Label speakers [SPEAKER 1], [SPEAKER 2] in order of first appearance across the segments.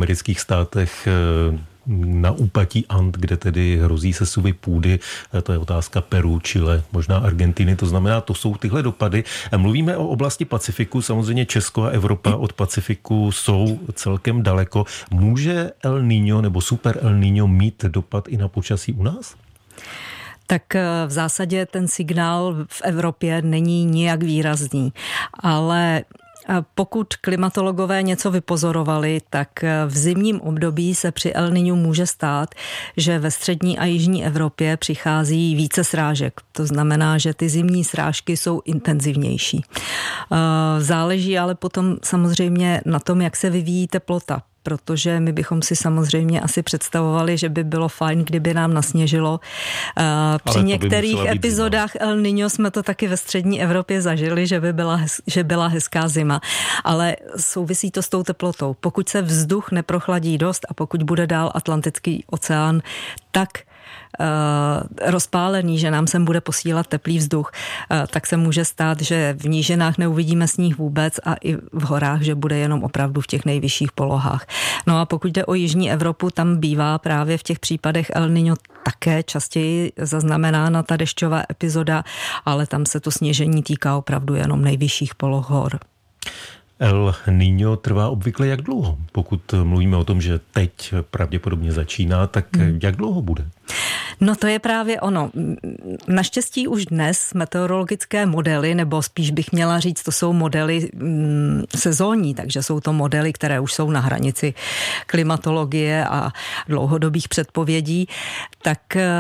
[SPEAKER 1] amerických státech na úpatí And, kde tedy hrozí sesuvy půdy, to je otázka Peru, Chile, možná Argentiny, to znamená, to jsou tyhle dopady. Mluvíme o oblasti Pacifiku, samozřejmě Česko a Evropa od Pacifiku jsou celkem daleko. Může El Niño nebo super El Niño mít dopad i na počasí u nás?
[SPEAKER 2] Tak v zásadě ten signál v Evropě není nijak výrazný, ale pokud klimatologové něco vypozorovali, tak v zimním období se při El Niñu může stát, že ve střední a jižní Evropě přichází více srážek. To znamená, že ty zimní srážky jsou intenzivnější. Záleží ale potom samozřejmě na tom, jak se vyvíjí teplota. Protože my bychom si samozřejmě asi představovali, že by bylo fajn, kdyby nám nasněžilo. Při některých epizodách El Niño jsme to taky ve střední Evropě zažili, že byla hezká zima. Ale souvisí to s tou teplotou. Pokud se vzduch neprochladí dost a pokud bude dál Atlantický oceán tak rozpálený, že nám sem bude posílat teplý vzduch, tak se může stát, že v nížinách neuvidíme sníh vůbec a i v horách, že bude jenom opravdu v těch nejvyšších polohách. No a pokud jde o jižní Evropu, tam bývá právě v těch případech El Niño také častěji zaznamenána ta dešťová epizoda, ale tam se to sněžení týká opravdu jenom nejvyšších poloh hor.
[SPEAKER 1] El Niño trvá obvykle jak dlouho? Pokud mluvíme o tom, že teď pravděpodobně začíná, tak jak dlouho bude?
[SPEAKER 2] No to je právě ono. Naštěstí už dnes meteorologické modely, nebo spíš bych měla říct, to jsou modely sezónní, takže jsou to modely, které už jsou na hranici klimatologie a dlouhodobých předpovědí, tak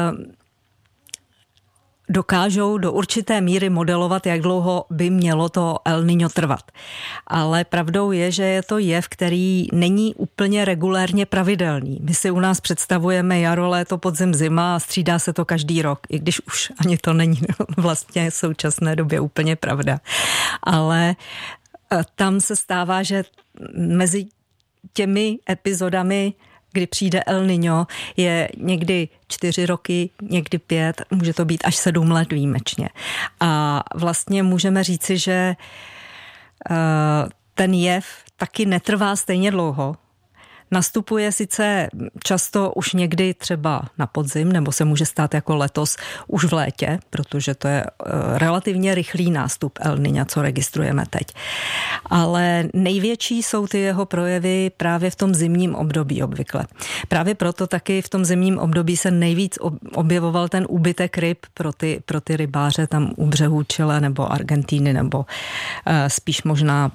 [SPEAKER 2] dokážou do určité míry modelovat, jak dlouho by mělo to El Niño trvat. Ale pravdou je, že je to jev, který není úplně regulérně pravidelný. My si u nás představujeme jaro, léto, podzim, zima a střídá se to každý rok, i když už ani to není vlastně v současné době úplně pravda. Ale tam se stává, že mezi těmi epizodami, kdy přijde El Niño, je někdy 4 roky, někdy 5, může to být až 7 let výjimečně. A vlastně můžeme říci, že ten jev taky netrvá stejně dlouho. Nastupuje sice často už někdy třeba na podzim, nebo se může stát jako letos už v létě, protože to je relativně rychlý nástup El Niña, co registrujeme teď. Ale největší jsou ty jeho projevy právě v tom zimním období obvykle. Právě proto taky v tom zimním období se nejvíc objevoval ten úbytek ryb pro ty rybáře tam u břehů Chile nebo Argentíny, nebo spíš možná,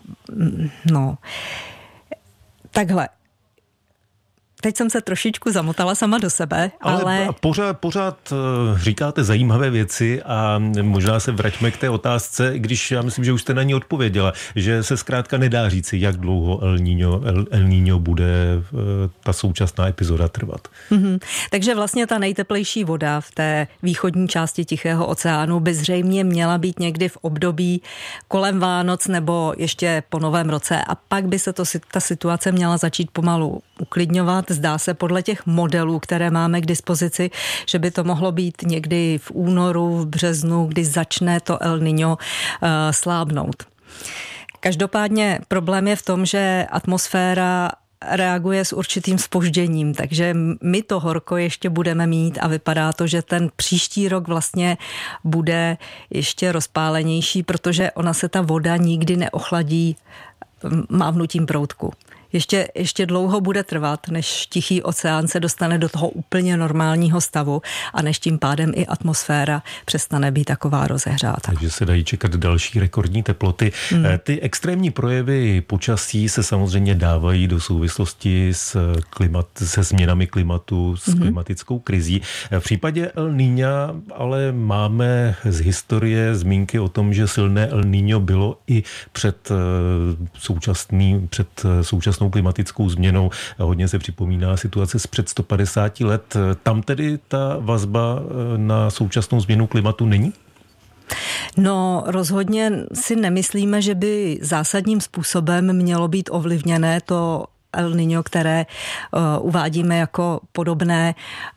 [SPEAKER 2] takhle. Teď jsem se trošičku zamotala sama do sebe, ale...
[SPEAKER 1] Pořád říkáte zajímavé věci a možná se vraťme k té otázce, když já myslím, že už jste na ní odpověděla, že se zkrátka nedá říci, jak dlouho El Niño bude ta současná epizoda trvat.
[SPEAKER 2] Takže vlastně ta nejteplejší voda v té východní části Tichého oceánu by zřejmě měla být někdy v období kolem Vánoc nebo ještě po Novém roce a pak by se ta situace měla začít pomalu uklidňovat. Zdá se podle těch modelů, které máme k dispozici, že by to mohlo být někdy v únoru, v březnu, kdy začne to El Niño slábnout. Každopádně problém je v tom, že atmosféra reaguje s určitým zpožděním, takže my to horko ještě budeme mít a vypadá to, že ten příští rok vlastně bude ještě rozpálenější, protože ona se ta voda nikdy neochladí mávnutím proutku. Ještě dlouho bude trvat, než Tichý oceán se dostane do toho úplně normálního stavu a než tím pádem i atmosféra přestane být taková rozehřátá. Takže
[SPEAKER 1] se dají čekat další rekordní teploty. Ty extrémní projevy počasí se samozřejmě dávají do souvislosti se změnami klimatu, s klimatickou krizí. V případě El Niña ale máme z historie zmínky o tom, že silné El Niño bylo i před současnou klimatickou změnou. Hodně se připomíná situace z před 150 let. Tam tedy ta vazba na současnou změnu klimatu není?
[SPEAKER 2] No, rozhodně si nemyslíme, že by zásadním způsobem mělo být ovlivněné to El Niño, které uvádíme jako podobné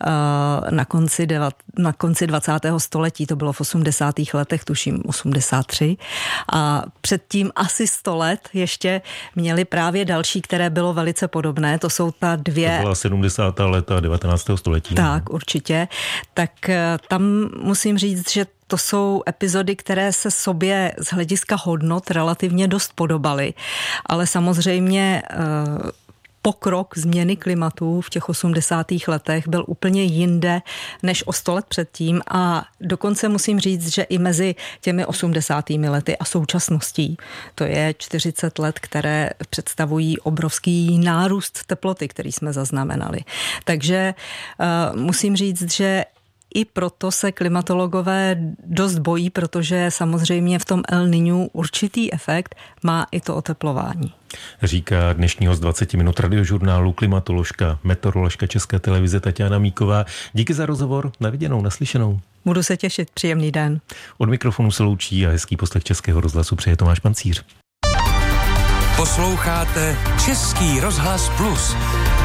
[SPEAKER 2] na konci 20. století, to bylo v 80. letech, tuším 83. A předtím asi 100 let ještě měli právě další, které bylo velice podobné. To jsou ta dvě...
[SPEAKER 1] To byla 70. leta 19. století.
[SPEAKER 2] Tak, určitě. Tak tam musím říct, že to jsou epizody, které se sobě z hlediska hodnot relativně dost podobaly, ale samozřejmě pokrok změny klimatu v těch 80. letech byl úplně jinde než o 100 let předtím a dokonce musím říct, že i mezi těmi 80. lety a současností, to je 40 let, které představují obrovský nárůst teploty, který jsme zaznamenali. Takže musím říct, že i proto se klimatologové dost bojí, protože samozřejmě v tom El Niñu určitý efekt má i to oteplování.
[SPEAKER 1] Říká dnešní host 20 minut radiožurnálu klimatoložka, meteoroložka České televize Tatiana Míková. Díky za rozhovor, na viděnou, naslyšenou.
[SPEAKER 2] Budu se těšit, příjemný den.
[SPEAKER 1] Od mikrofonu se loučí a hezký poslech Českého rozhlasu přeje Tomáš Pancíř.
[SPEAKER 3] Posloucháte Český rozhlas Plus.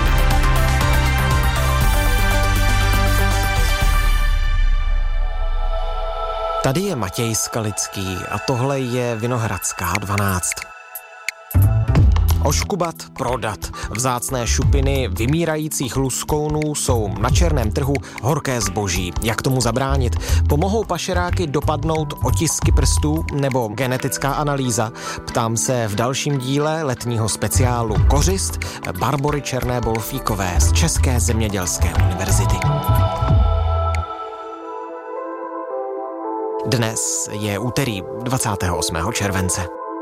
[SPEAKER 4] Tady je Matěj Skalický a tohle je Vinohradská 12. Oškubat, prodat. Vzácné šupiny vymírajících luskounů jsou na černém trhu horké zboží. Jak tomu zabránit? Pomohou pašeráky dopadnout otisky prstů nebo genetická analýza? Ptám se v dalším díle letního speciálu Kořist Barbory Černé-Bolfíkové z České zemědělské univerzity. Dnes je úterý 28. července.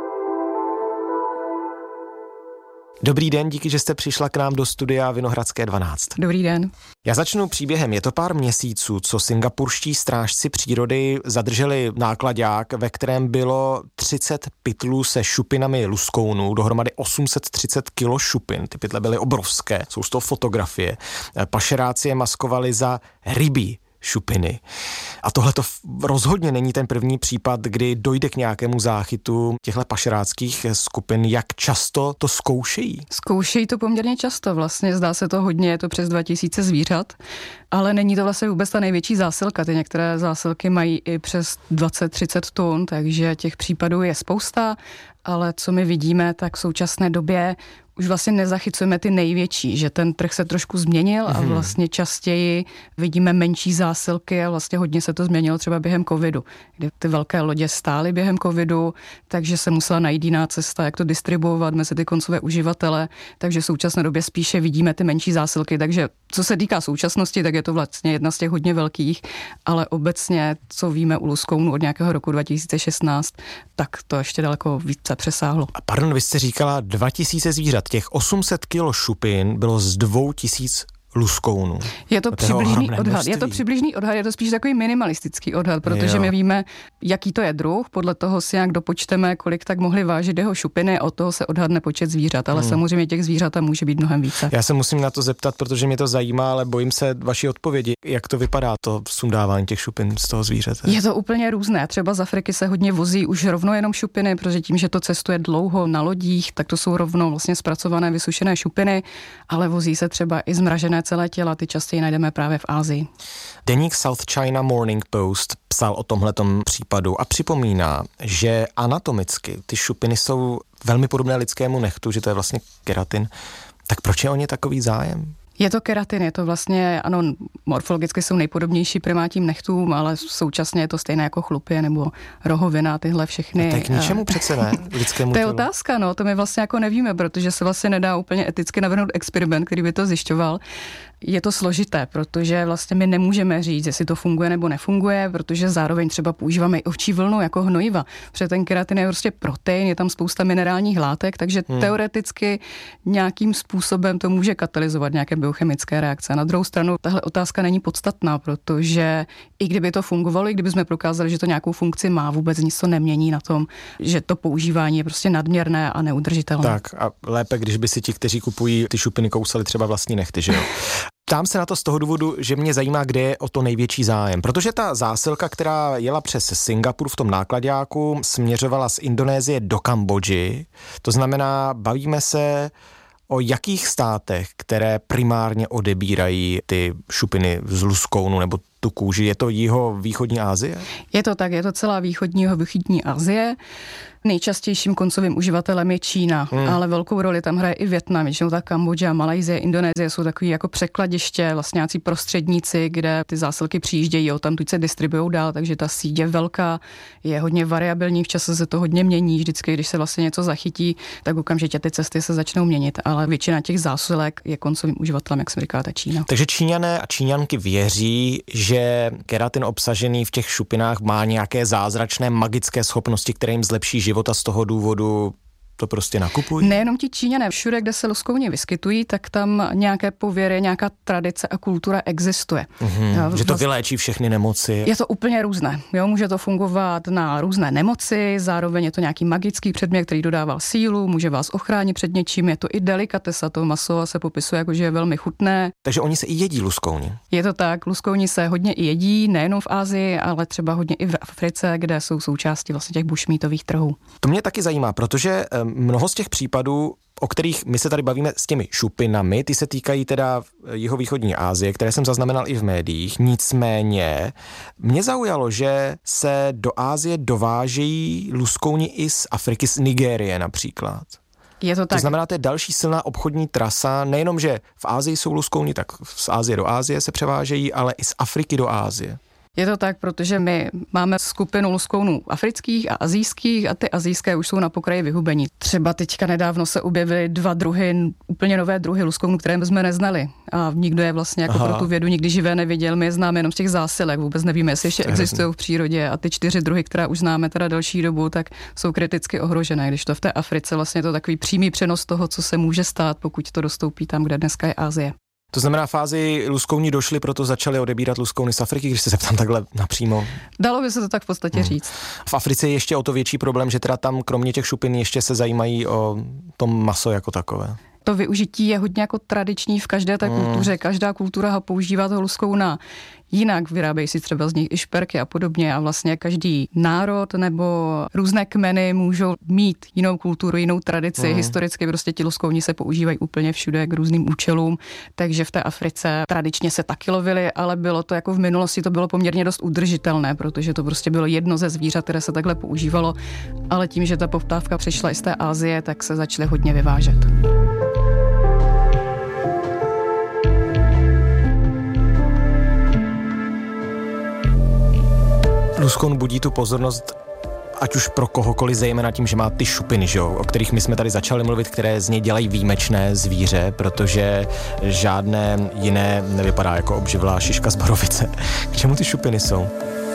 [SPEAKER 4] Dobrý den, díky, že jste přišla k nám do studia Vinohradské 12.
[SPEAKER 5] Dobrý den.
[SPEAKER 4] Já začnu příběhem. Je to pár měsíců, co singapurští strážci přírody zadrželi náklaďák, ve kterém bylo 30 pytlů se šupinami luskounů, dohromady 830 kilo šupin. Ty pytle byly obrovské, jsou z toho fotografie. Pašeráci je maskovali za rybí šupiny. A tohle to rozhodně není ten první případ, kdy dojde k nějakému záchytu těchto pašeráckých skupin. Jak často to zkoušejí?
[SPEAKER 5] Zkoušejí to poměrně často, vlastně zdá se to hodně, je to přes 2000 zvířat, ale není to vlastně vůbec ta největší zásilka. Ty některé zásilky mají i přes 20-30 tun, takže těch případů je spousta, ale co my vidíme, tak v současné době už vlastně nezachycujeme ty největší, že ten trh se trošku změnil a vlastně častěji vidíme menší zásilky a vlastně hodně se to změnilo třeba během covidu, kdy ty velké lodě stály během covidu, takže se musela najít jiná cesta, jak to distribuovat mezi ty koncové uživatele, takže v současné době spíše vidíme ty menší zásilky, takže co se týká současnosti, tak je to vlastně jedna z těch hodně velkých, ale obecně, co víme u luskounů od nějakého roku 2016, tak to ještě daleko více přesáhlo.
[SPEAKER 4] A pardon, vy jste říkala 2000 zvířat. Těch 800 kilo šupin bylo z 2000 luskounů.
[SPEAKER 5] Je to přibližný odhad. Je to přibližný odhad, je to spíš takový minimalistický odhad, protože my víme, jaký to je druh, podle toho si nějak dopočteme, kolik tak mohly vážit jeho šupiny, od toho se odhadne počet zvířat, ale samozřejmě těch zvířat tam může být mnohem více. Já
[SPEAKER 4] se musím na to zeptat, protože mě to zajímá, ale bojím se vaší odpovědi. Jak to vypadá, to sundávání těch šupin z toho zvířete?
[SPEAKER 5] Je to úplně různé. Třeba z Afriky se hodně vozí už rovno jenom šupiny, protože tím, že to cestuje dlouho na lodích, tak to jsou rovno vlastně zpracované vysušené šupiny, ale vozí se třeba i zmražené celé těla, ty častěji najdeme právě v Asii.
[SPEAKER 4] Deník South China Morning Post psal o tomhletom případu a připomíná, že anatomicky ty šupiny jsou velmi podobné lidskému nehtu, že to je vlastně keratin. Tak proč je o ně takový zájem?
[SPEAKER 5] Je to keratin, je to vlastně, ano, morfologicky jsou nejpodobnější primátním nechtům, ale současně je to stejné jako chlupy nebo rohovina, tyhle všechny.
[SPEAKER 4] Tak k ničemu přece ne, lidskému
[SPEAKER 5] To je
[SPEAKER 4] tělu.
[SPEAKER 5] otázka, no, to my vlastně jako nevíme, protože se vlastně nedá úplně eticky navrhnout experiment, který by to zjišťoval. Je to složité, protože vlastně my nemůžeme říct, jestli to funguje nebo nefunguje, protože zároveň třeba používáme i ovčí vlnu jako hnojiva. Protože ten keratin je prostě protein, je tam spousta minerálních látek, takže teoreticky nějakým způsobem to může katalyzovat nějaké biochemické reakce. Na druhou stranu tahle otázka není podstatná, protože i kdyby to fungovalo, i kdyby jsme prokázali, že to nějakou funkci má, vůbec nic to nemění na tom, že to používání je prostě nadměrné a neudržitelné.
[SPEAKER 4] Tak a lépe, když by si ti, kteří kupují ty šupiny, kousali třeba vlastní nehty, že jo? Ptám se na to z toho důvodu, že mě zajímá, kde je o to největší zájem. Protože ta zásilka, která jela přes Singapur v tom náklaďáku, směřovala z Indonésie do Kambodži. To znamená, bavíme se o jakých státech, které primárně odebírají ty šupiny z luskounu nebo tu kůži? Je to jihovýchodní Asie?
[SPEAKER 5] Je to tak, je to celá východní Asie. Nejčastějším koncovým uživatelem je Čína, ale velkou roli tam hraje i Vietnam, většinou ta Kambodža, Malajsie, Indonésie jsou takový jako překladiště, vlastně nějací prostředníci, kde ty zásilky přijíždějí, tamtud se distribuujou dál, takže ta síť je velká, je hodně variabilní, v čase se to hodně mění, vždycky, když se vlastně něco zachytí, tak okamžitě ty cesty se začnou měnit, ale většina těch zásilek je koncovým uživatelem, jak jsem říkala, ta Čína.
[SPEAKER 4] Takže Číňané a Číňanky věří, že keratin obsažený v těch šupinách má nějaké zázračné magické schopnosti, které jim zlepší život a z toho důvodu to prostě nakupují?
[SPEAKER 5] Nejenom ti Číňané, všude, kde se luskouni vyskytují, tak tam nějaké pověry, nějaká tradice a kultura existuje.
[SPEAKER 4] Že to vyléčí všechny nemoci?
[SPEAKER 5] Je to úplně různé. Jo, může to fungovat na různé nemoci, zároveň je to nějaký magický předmět, který dodává sílu, může vás ochránit před něčím, je to i delikatesa, to maso se popisuje jako, že je velmi chutné.
[SPEAKER 4] Takže oni se i jedí luskouni?
[SPEAKER 5] Je to tak, luskouni se hodně i jedí, nejenom v Asii, ale třeba hodně i v Africe, kde jsou součástí vlastně těch bushmeatových trhů.
[SPEAKER 4] To mě taky zajímá, protože mnoho z těch případů, o kterých my se tady bavíme s těmi šupinami, ty se týkají teda jihovýchodní Asie, které jsem zaznamenal i v médiích. Nicméně mě zaujalo, že se do Asie dovážejí luskouni i z Afriky, z Nigérie například.
[SPEAKER 5] Je to tak.
[SPEAKER 4] To znamená, to je další silná obchodní trasa, nejenom, že v Asii jsou luskouni, tak z Asie do Asie se převážejí, ale i z Afriky do Asie.
[SPEAKER 5] Je to tak, protože my máme skupinu luskounů afrických a asijských a ty asijské už jsou na pokraji vyhubení. Třeba teďka nedávno se objevily 2 druhy, úplně nové druhy luskounů, které jsme neznali. A nikdo je vlastně jako pro tu vědu nikdy živé neviděl. My je známe jenom z těch zásilek, vůbec nevíme, jestli ještě existují v přírodě. A ty 4 druhy, které už známe teda delší dobu, tak jsou kriticky ohrožené. Když to v té Africe vlastně je to takový přímý přenos toho, co se může stát, pokud to dostoupí tam, kde dneska je Asie.
[SPEAKER 4] To znamená, fázi luskouni došli, proto začali odebírat luskouny z Afriky, když se zeptám takhle napřímo.
[SPEAKER 5] Dalo by se to tak v podstatě říct.
[SPEAKER 4] V Africe je ještě o to větší problém, že teda tam kromě těch šupin ještě se zajímají o to maso jako takové.
[SPEAKER 5] To využití je hodně jako tradiční v každé té kultuře. Každá kultura ho používá toho luskouna jinak, vyrábějí si třeba z nich i šperky a podobně a vlastně každý národ nebo různé kmeny můžou mít jinou kulturu, jinou tradici. Historicky prostě ti luskouni se používají úplně všude k různým účelům, takže v té Africe tradičně se taky lovili, ale bylo to jako v minulosti, to bylo poměrně dost udržitelné, protože to prostě bylo jedno ze zvířat, které se takhle používalo, ale tím, že ta poptávka přišla i z té Asie, tak se začaly hodně vyvážet.
[SPEAKER 4] Luskoun budí tu pozornost, ať už pro kohokoliv, zejména tím, že má ty šupiny, že jo, o kterých my jsme tady začali mluvit, které z něj dělají výjimečné zvíře, protože žádné jiné nevypadá jako obživlá šiška z borovice. K čemu ty šupiny jsou?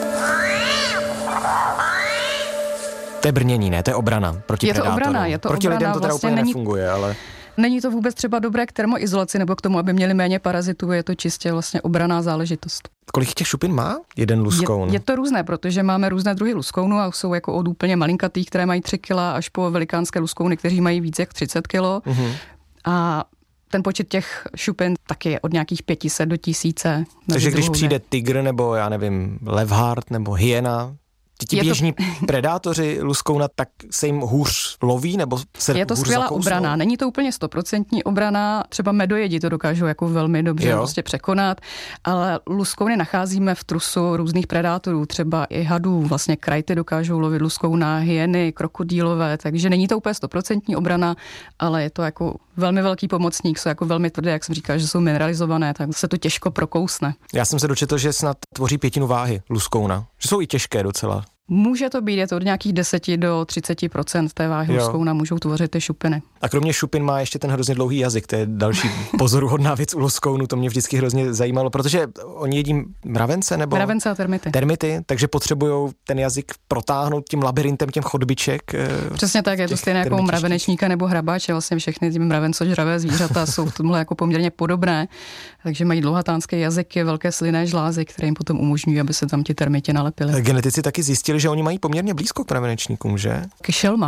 [SPEAKER 4] To je brnění, ne? To je obrana proti predátorům.
[SPEAKER 5] Je to
[SPEAKER 4] proti
[SPEAKER 5] obrana,
[SPEAKER 4] lidem to teda
[SPEAKER 5] vlastně
[SPEAKER 4] úplně nefunguje, ale...
[SPEAKER 5] Není to vůbec třeba dobré k termoizolaci nebo k tomu, aby měli méně parazitů, je to čistě vlastně obranná záležitost.
[SPEAKER 4] Kolik těch šupin má jeden luskoun?
[SPEAKER 5] Je to různé, protože máme různé druhy luskounů a jsou jako od úplně malinkatých, které mají 3 kg, až po velikánské luskouny, kteří mají víc jak 30 kg. A ten počet těch šupin taky je od nějakých 500 do 1000.
[SPEAKER 4] Takže když přijde tygr nebo já nevím, levhart nebo hyena, ti běžní predátoři luskouna, tak se jim hůř loví nebo se
[SPEAKER 5] je to
[SPEAKER 4] hůř
[SPEAKER 5] skvělá
[SPEAKER 4] zakousnou?
[SPEAKER 5] obrana, není to úplně 100% obrana, třeba medojedi to dokážou jako velmi dobře prostě překonat, ale luskouny nacházíme v trusu různých predátorů, třeba i hadů, vlastně krajty dokážou lovit luskouna, hyeny, krokodýlové, takže není to úplně 100% obrana, ale je to jako velmi velký pomocník, jsou jako velmi tvrdé, jak jsem říkal, že jsou mineralizované, tak se to těžko prokousne.
[SPEAKER 4] Já jsem se dočetl, že snad tvoří 1/5 váhy luskouna, že jsou i těžké docela.
[SPEAKER 5] Může to být, je to od nějakých 10 do 30% té váhy luskouna můžou tvořit ty šupiny. A
[SPEAKER 4] kromě šupin má ještě ten hrozně dlouhý jazyk, to je další pozoruhodná věc u luskounu, to mě vždycky hrozně zajímalo, protože oni jedí mravence nebo...
[SPEAKER 5] Mravence a termity.
[SPEAKER 4] Termity, takže potřebují ten jazyk protáhnout tím labirintem těch chodbiček.
[SPEAKER 5] Přesně tak, je to stejné jako mravenečníka nebo hrabáče, vlastně všechny ty mravencožravé zvířata jsou v tomhle jako poměrně podobné, takže mají dlouhatánské jazyky, velké slynné žlázy, které jim potom umožňují, aby se tam ti termiti nalepili.
[SPEAKER 4] Genetici taky zjistili, že oni mají poměrně blízko k mravenečníkům, že?
[SPEAKER 5] K šelmám.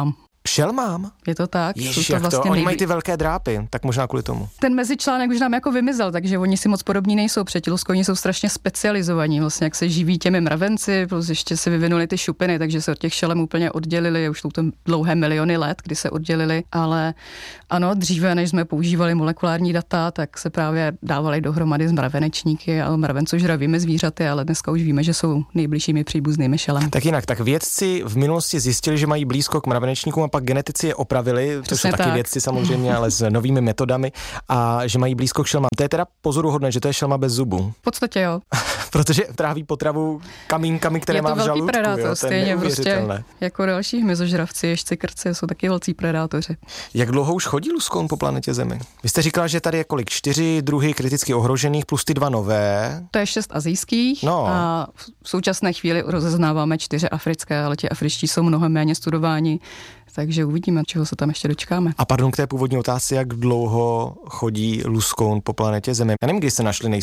[SPEAKER 4] Šelmám?
[SPEAKER 5] Je to tak.
[SPEAKER 4] Ježiš, jak to? Oni mají ty velké drápy, tak možná kvůli tomu.
[SPEAKER 5] Ten mezičlánek už nám jako vymizel, takže oni si moc podobní nejsou. Protože luskouni jsou strašně specializovaní, vlastně jak se živí těmi mravenci, plus ještě se vyvinuli ty šupiny, takže se od těch šelem úplně oddělili, už jsou to dlouhé miliony let, kdy se oddělili, ale ano, dříve, než jsme používali molekulární data, tak se právě dávali dohromady s mravenečníky a mravencožravými zvířaty, ale dneska už víme, že jsou nejbližšími příbuznými šelem.
[SPEAKER 4] Tak jinak, tak vědci v minulosti zjistili, že mají blízko k mravenečníkům a pak genetici je opravili, to jsou taky vědci samozřejmě, ale s novými metodami a že mají blízko k šelmám. To je teda pozoruhodné, že to je šelma bez zubů.
[SPEAKER 5] V podstatě jo.
[SPEAKER 4] Protože tráví potravu kamínkami, které má v žaludku.
[SPEAKER 5] Je to velký predátor,
[SPEAKER 4] jo,
[SPEAKER 5] stejně prostě jako další hmyzožravci, ježci, krci, jsou taky velcí predátoři. Jak
[SPEAKER 4] dlouho už chodí luskoun po planetě Zemi? Vy jste říkala, že tady je kolik? 4 druhy kriticky ohrožených plus ty 2 nové.
[SPEAKER 5] To je 6 asijských a v současné chvíli rozeznáváme 4 africké, ale ti afričtí jsou mnohem méně studováni. Takže uvidíme, čeho se tam ještě dočkáme.
[SPEAKER 4] A pardon, k té původní otázce, jak dlouho chodí luskoun po planetě Zemi? Já nevím, kdy se našly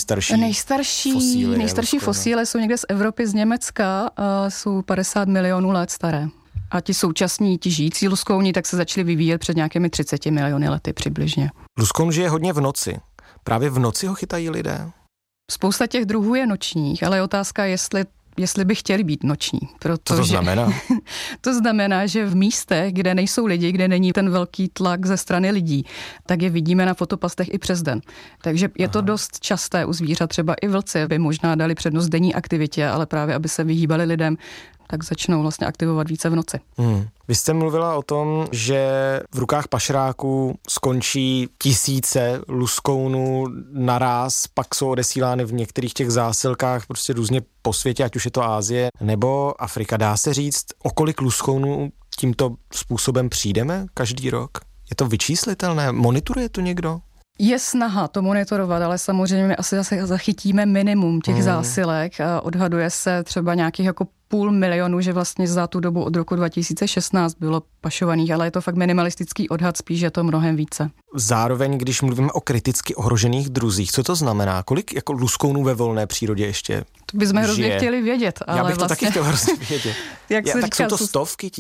[SPEAKER 4] nejstarší fosíly jsou někde z Evropy, z Německa, jsou 50 milionů let staré. A ti současní, ti žijící luskouni, tak se začali vyvíjet před nějakými 30 miliony lety přibližně. Luskoun žije hodně v noci. Právě v noci ho chytají lidé?
[SPEAKER 5] Spousta těch druhů je nočních, ale je otázka, jestli by chtěli být noční.
[SPEAKER 4] Co to znamená?
[SPEAKER 5] To znamená, že v místech, kde nejsou lidi, kde není ten velký tlak ze strany lidí, tak je vidíme na fotopastech i přes den. Takže je to dost časté u zvířat, třeba i vlci by možná dali přednost denní aktivitě, ale právě aby se vyhýbali lidem, tak začnou vlastně aktivovat více v noci.
[SPEAKER 4] Vy jste mluvila o tom, že v rukách pašeráků skončí tisíce luskounů naráz, pak jsou odesílány v některých těch zásilkách prostě různě po světě, ať už je to Asie nebo Afrika. Dá se říct, o kolik luskounů tímto způsobem přijdeme každý rok? Je to vyčíslitelné? Monitoruje to někdo?
[SPEAKER 5] Je snaha to monitorovat, ale samozřejmě my asi zase zachytíme minimum těch zásilek a odhaduje se třeba nějakých jako 500 000, že vlastně za tu dobu od roku 2016 bylo pašovaných, ale je to fakt minimalistický odhad, spíš je to mnohem více.
[SPEAKER 4] Zároveň, když mluvíme o kriticky ohrožených druzích, co to znamená? Kolik jako luskounů ve volné přírodě ještě
[SPEAKER 5] to bychom hrozně chtěli vědět, ale
[SPEAKER 4] já bych to
[SPEAKER 5] vlastně
[SPEAKER 4] taky chtěl hrozně vědět.
[SPEAKER 5] Tak
[SPEAKER 4] jsou to stovky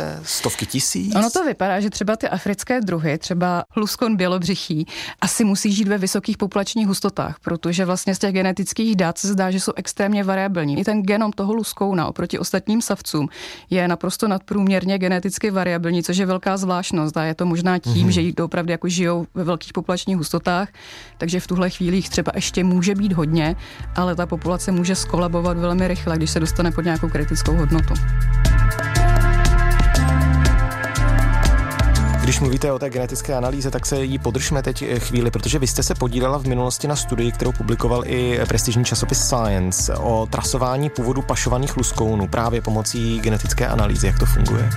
[SPEAKER 4] tisíc?
[SPEAKER 5] Ono to vypadá, že třeba ty africké druhy, třeba luskoun bělobřichý, asi musí žít ve vysokých populačních hustotách, protože vlastně z těch genetických dat se zdá, že jsou extrémně variabilní. I ten genom toho luskouna oproti ostatním savcům je naprosto nadprůměrně geneticky variabilní, což je velká zvláštnost. A je to možná tím, že opravdu jako žijou ve velkých populačních hustotách, takže v tuhle chvíli jich třeba ještě může být hodně, ale ta populace může skolabovat velmi rychle, když se dostane pod nějakou kritickou hodnotu.
[SPEAKER 4] Když mluvíte o té genetické analýze, tak se jí podržme teď chvíli, protože vy jste se podílela v minulosti na studii, kterou publikoval i prestižní časopis Science o trasování původu pašovaných luskounů právě pomocí genetické analýzy. Jak to funguje?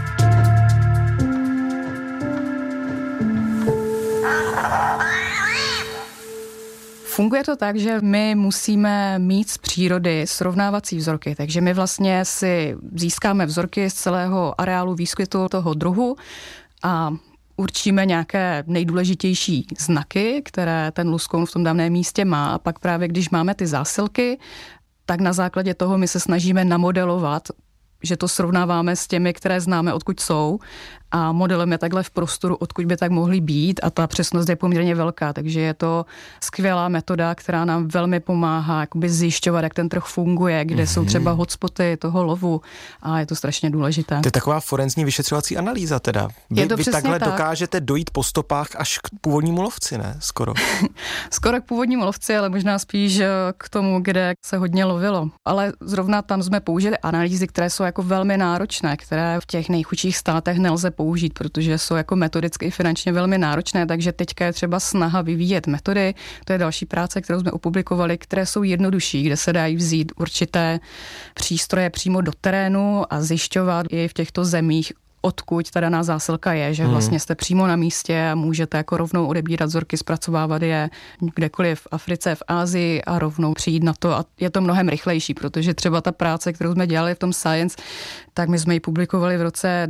[SPEAKER 5] Funguje to tak, že my musíme mít z přírody srovnávací vzorky, takže my vlastně si získáme vzorky z celého areálu výskytu toho druhu a určíme nějaké nejdůležitější znaky, které ten luskoun v tom daném místě má, a pak právě když máme ty zásilky, tak na základě toho my se snažíme namodelovat, že to srovnáváme s těmi, které známe, odkud jsou, a modelujeme takhle v prostoru, odkud by tak mohly být, a ta přesnost je poměrně velká, takže je to skvělá metoda, která nám velmi pomáhá jakoby zjišťovat, jak ten trh funguje, kde jsou třeba hotspoty toho lovu, a je to strašně důležité.
[SPEAKER 4] To je taková forenzní vyšetřovací analýza teda. Vy takhle tak dokážete dojít po stopách až k původnímu lovci, ne? Skoro.
[SPEAKER 5] Skoro k původnímu lovci, ale možná spíš k tomu, kde se hodně lovilo. Ale zrovna tam jsme použili analýzy, které jsou jako velmi náročné, které v těch nejchudších státech nelze použít, protože jsou jako metodicky i finančně velmi náročné, takže teďka je třeba snaha vyvíjet metody. To je další práce, kterou jsme opublikovali, které jsou jednodušší, kde se dají vzít určité přístroje přímo do terénu a zjišťovat i v těchto zemích, odkud ta daná zásilka je, že vlastně jste přímo na místě a můžete jako rovnou odebírat vzorky, zpracovávat je kdekoliv v Africe, v Asii a rovnou přijít na to, a je to mnohem rychlejší, protože třeba ta práce, kterou jsme dělali v tom Science, tak my jsme ji publikovali v roce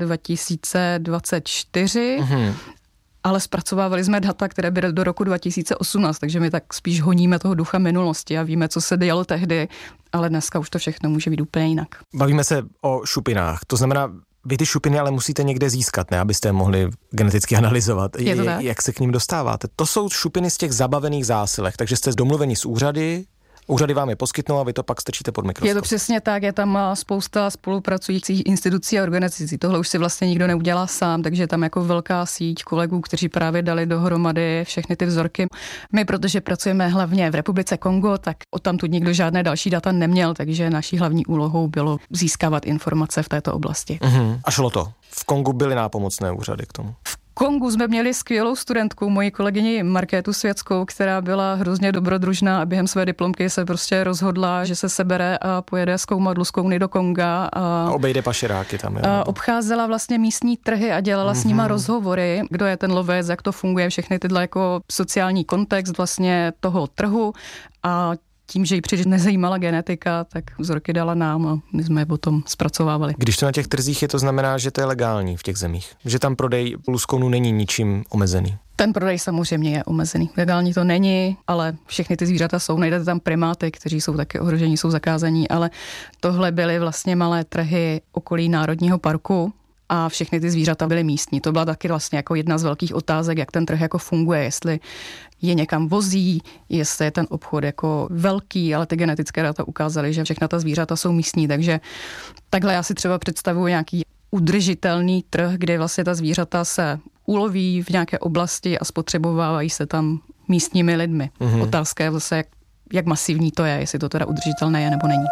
[SPEAKER 5] 2024, ale zpracovávali jsme data, které byly do roku 2018, takže my tak spíš honíme toho ducha minulosti a víme, co se dělo tehdy, ale dneska už to všechno může být úplně jinak.
[SPEAKER 4] Bavíme se o šupinách, to znamená, Vy ty šupiny ale musíte někde získat, ne, abyste je mohli geneticky analyzovat.
[SPEAKER 5] Je to tak?
[SPEAKER 4] Jak se k ním dostáváte? To jsou šupiny z těch zabavených zásilek, takže jste domluveni s úřady, úřady vám je poskytnou a vy to pak strčíte pod mikroskop.
[SPEAKER 5] Je to přesně tak, je tam spousta spolupracujících institucí a organizací. Tohle už si vlastně nikdo neudělá sám, takže je tam jako velká síť kolegů, kteří právě dali dohromady všechny ty vzorky. My, protože pracujeme hlavně v Republice Kongo, tak odtamtud nikdo žádné další data neměl, takže naší hlavní úlohou bylo získávat informace v této oblasti.
[SPEAKER 4] A šlo to. V Kongu byly nápomocné úřady k tomu.
[SPEAKER 5] V Kongu jsme měli skvělou studentku, moji kolegyni Markétu Světskou, která byla hrozně dobrodružná a během své diplomky se prostě rozhodla, že se sebere a pojede zkoumat luskouny do Konga.
[SPEAKER 4] A obejde pašeráky tam.
[SPEAKER 5] Obcházela vlastně místní trhy a dělala s nima rozhovory, kdo je ten lovec, jak to funguje, všechny tyhle jako sociální kontext vlastně toho trhu a tím, že ji příliš nezajímala genetika, tak vzorky dala nám a my jsme je potom zpracovávali.
[SPEAKER 4] Když to na těch trzích je, to znamená, že to je legální v těch zemích? Že tam prodej luskounů není ničím omezený?
[SPEAKER 5] Ten prodej samozřejmě je omezený. Legální to není, ale všechny ty zvířata jsou. Najdete tam primáty, kteří jsou taky ohrožení, jsou zakázaní, ale tohle byly vlastně malé trhy okolí Národního parku a všechny ty zvířata byly místní. To byla taky vlastně jako jedna z velkých otázek, jak ten trh jako funguje, jestli je někam vozí, jestli je ten obchod jako velký, ale ty genetické data ukázaly, že všechna ta zvířata jsou místní, takže takhle já si třeba představuji nějaký udržitelný trh, kde vlastně ta zvířata se uloví v nějaké oblasti a spotřebovávají se tam místními lidmi. Otázka je zase, jak masivní to je, jestli to teda udržitelné je nebo není.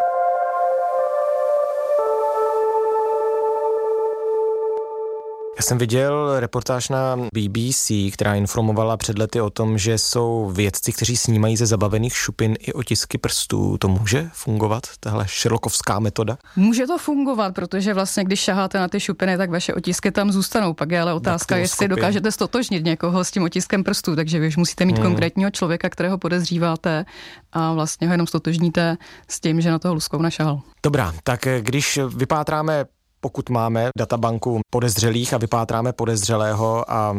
[SPEAKER 4] Já jsem viděl reportáž na BBC, která informovala před lety o tom, že jsou vědci, kteří snímají ze zabavených šupin i otisky prstů. To může fungovat, tahle sherlockovská metoda?
[SPEAKER 5] Může to fungovat, protože vlastně, když šaháte na ty šupiny, tak vaše otisky tam zůstanou. Pak je ale otázka, jestli dokážete stotožnit někoho s tím otiskem prstů, takže vy už musíte mít konkrétního člověka, kterého podezříváte a vlastně ho jenom stotožníte s tím, že na toho luskouna šahal.
[SPEAKER 4] Dobrá, tak když vypátráme, pokud máme databanku podezřelých a vypátráme podezřelého a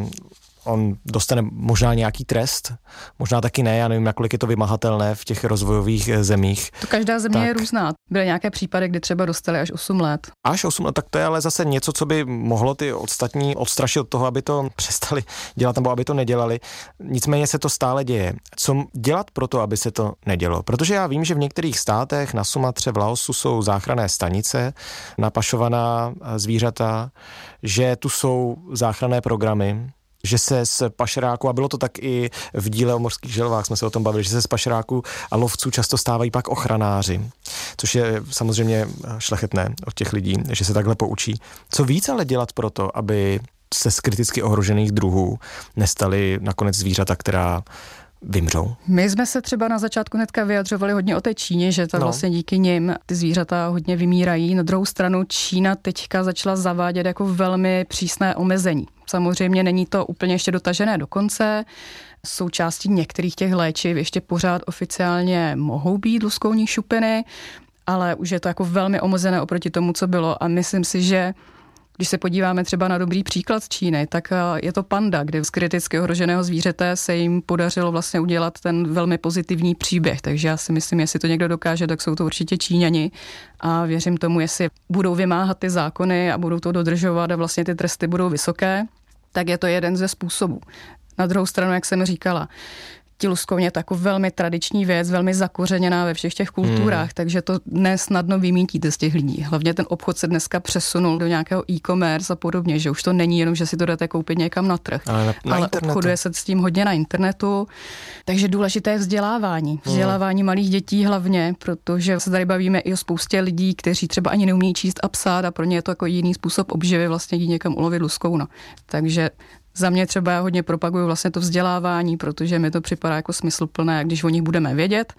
[SPEAKER 4] on dostane možná nějaký trest, možná taky ne, já nevím, nakolik je to vymahatelné v těch rozvojových zemích.
[SPEAKER 5] To každá země je různá. Byly nějaké případy, kdy třeba dostali až 8 let.
[SPEAKER 4] Až 8 let, tak to je ale zase něco, co by mohlo ty ostatní odstrašit od toho, aby to přestali dělat nebo aby to nedělali. Nicméně se to stále děje. Co dělat pro to, aby se to nedělo? Protože já vím, že v některých státech, na Sumatře, v Laosu jsou záchranné stanice na pašovaná zvířata, že tu jsou záchranné programy, že se z pašeráků, a bylo to tak i v díle o mořských želvách, jsme se o tom bavili, že se z pašeráků a lovců často stávají pak ochranáři, což je samozřejmě šlechetné od těch lidí, že se takhle poučí. Co víc ale dělat pro to, aby se z kriticky ohrožených druhů nestaly nakonec zvířata, která vymřou?
[SPEAKER 5] My jsme se třeba na začátku hnedka vyjadřovali hodně o té Číně, že tam vlastně díky nim ty zvířata hodně vymírají. Na druhou stranu Čína teďka začala zavádět jako velmi přísné omezení. Samozřejmě není to úplně ještě dotažené do konce. Součástí některých těch léčiv ještě pořád oficiálně mohou být luskounní šupiny, ale už je to jako velmi omezené oproti tomu, co bylo. A myslím si, že když se podíváme třeba na dobrý příklad z Číny, tak je to panda, kde z kriticky ohroženého zvířete se jim podařilo vlastně udělat ten velmi pozitivní příběh. Takže já si myslím, jestli to někdo dokáže, tak jsou to určitě Číňani a věřím tomu, jestli budou vymáhat ty zákony a budou to dodržovat a vlastně ty tresty budou vysoké, tak je to jeden ze způsobů. Na druhou stranu, jak jsem říkala, ti luskouni je jako velmi tradiční věc, velmi zakořeněná ve všech těch kulturách, takže to nesnadno vymítíte z těch lidí. Hlavně ten obchod se dneska přesunul do nějakého e-commerce a podobně, že už to není jenom, že si to jdete koupit někam na trh, ale obchoduje se s tím hodně na internetu. Takže důležité je vzdělávání. Vzdělávání malých dětí hlavně, protože se tady bavíme i o spoustě lidí, kteří třeba ani neumí číst a psát a pro ně je to jako jiný způsob obživy vlastně jít někam ulovit luskouna. Takže za mě třeba já hodně propaguju vlastně to vzdělávání, protože mi to připadá jako smysluplné, když o nich budeme vědět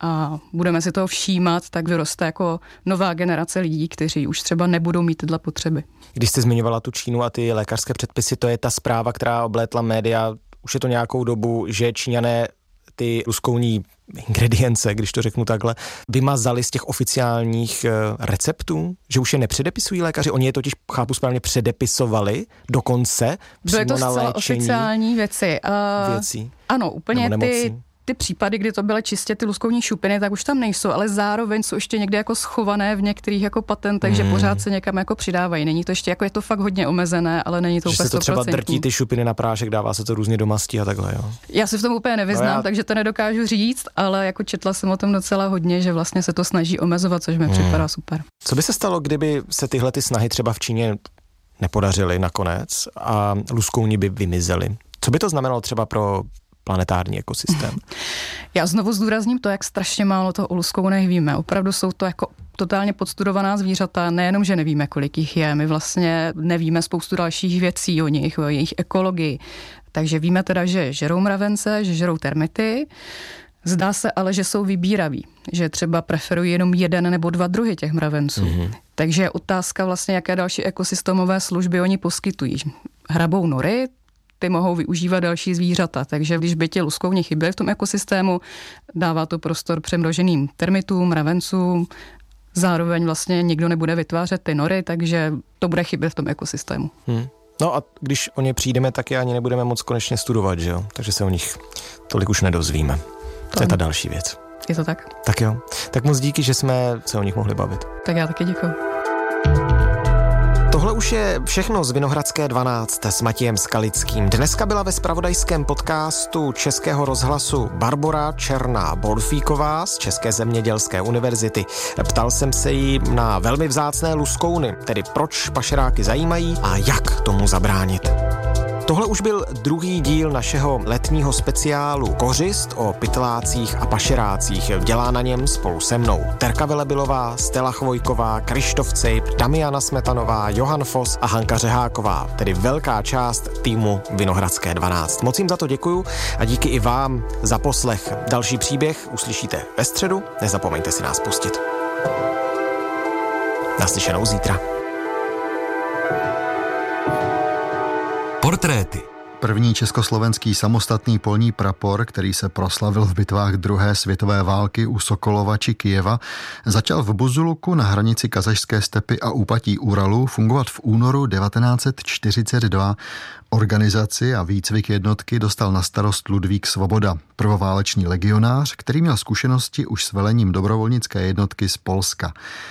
[SPEAKER 5] a budeme si toho všímat, tak vyroste jako nová generace lidí, kteří už třeba nebudou mít tyhle potřeby.
[SPEAKER 4] Když jste zmiňovala tu Čínu a ty lékařské předpisy, to je ta zpráva, která oblétla média, už je to nějakou dobu, že Číňané ty luskounní ingredience, když to řeknu takhle, vymazali z těch oficiálních receptů, že už je nepředepisují lékaři, oni je totiž, chápu správně, předepisovali dokonce přímo na léčení.
[SPEAKER 5] Byly to zcela oficiální věci. Ano, úplně ty ty případy, kdy to byly čistě ty luskounní šupiny, tak už tam nejsou, ale zároveň jsou ještě někde jako schované v některých jako patentech, že pořád se někam jako přidávají. Není to ještě jako, je to fakt hodně omezené, ale není to úplně 100%.
[SPEAKER 4] Že se to třeba drtí ty šupiny na prášek, dává se to různě do masti a takhle, jo.
[SPEAKER 5] Já si v tom úplně nevyznám, takže to nedokážu říct, ale jako četla jsem o tom docela hodně, že vlastně se to snaží omezovat, což mi připadá super.
[SPEAKER 4] Co by se stalo, kdyby se tyhle ty snahy třeba v Číně nepodařily nakonec a luskouni by vymizely? Co by to znamenalo třeba pro planetární ekosystém?
[SPEAKER 5] Já znovu zdůrazním to, jak strašně málo toho o luskounech víme. Opravdu jsou to jako totálně podstudovaná zvířata, nejenom, že nevíme, kolik jich je, my vlastně nevíme spoustu dalších věcí o nich, o jejich ekologii. Takže víme teda, že žerou mravence, že žerou termity. Zdá se ale, že jsou vybíraví, že třeba preferují jenom jeden nebo dva druhy těch mravenců. Takže je otázka vlastně, jaké další ekosystémové služby oni poskytují. Hrabou nory, ty mohou využívat další zvířata, takže když by ti luskouni chyběli v tom ekosystému, dává to prostor přemnoženým termitům, mravencům, zároveň vlastně nikdo nebude vytvářet ty nory, takže to bude chybět v tom ekosystému.
[SPEAKER 4] No a když o ně přijdeme, tak je ani nebudeme moc konečně studovat, že jo? Takže se o nich tolik už nedozvíme. To je ta další věc.
[SPEAKER 5] Je to tak?
[SPEAKER 4] Tak jo. Tak moc díky, že jsme se o nich mohli bavit.
[SPEAKER 5] Tak já taky děkuju.
[SPEAKER 4] Tohle už je všechno z Vinohradské 12 s Matějem Skalickým. Dneska byla ve zpravodajském podcastu Českého rozhlasu Barbora Černá-Bolfíková z České zemědělské univerzity. Ptal jsem se jí na velmi vzácné luskouny, tedy proč pašeráky zajímají a jak tomu zabránit. Tohle už byl druhý díl našeho letního speciálu Kořist o pytlácích a pašerácích. Dělá na něm spolu se mnou Terka Velebilová, Stella Chvojková, Krištof Cejp, Damiana Smetanová, Johan Foss a Hanka Řeháková, tedy velká část týmu Vinohradské 12. Moc jim za to děkuju a díky i vám za poslech. Další příběh uslyšíte ve středu, nezapomeňte si nás pustit. Naslyšenou zítra.
[SPEAKER 3] Portréty.
[SPEAKER 6] První československý samostatný polní prapor, který se proslavil v bitvách druhé světové války u Sokolova či Kyjeva, začal v Buzuluku na hranici kazašské stepy a úpatí Uralu fungovat v únoru 1942. Organizaci a výcvik jednotky dostal na starost Ludvík Svoboda, prvoválečný legionář, který měl zkušenosti už s velením dobrovolnické jednotky z Polska.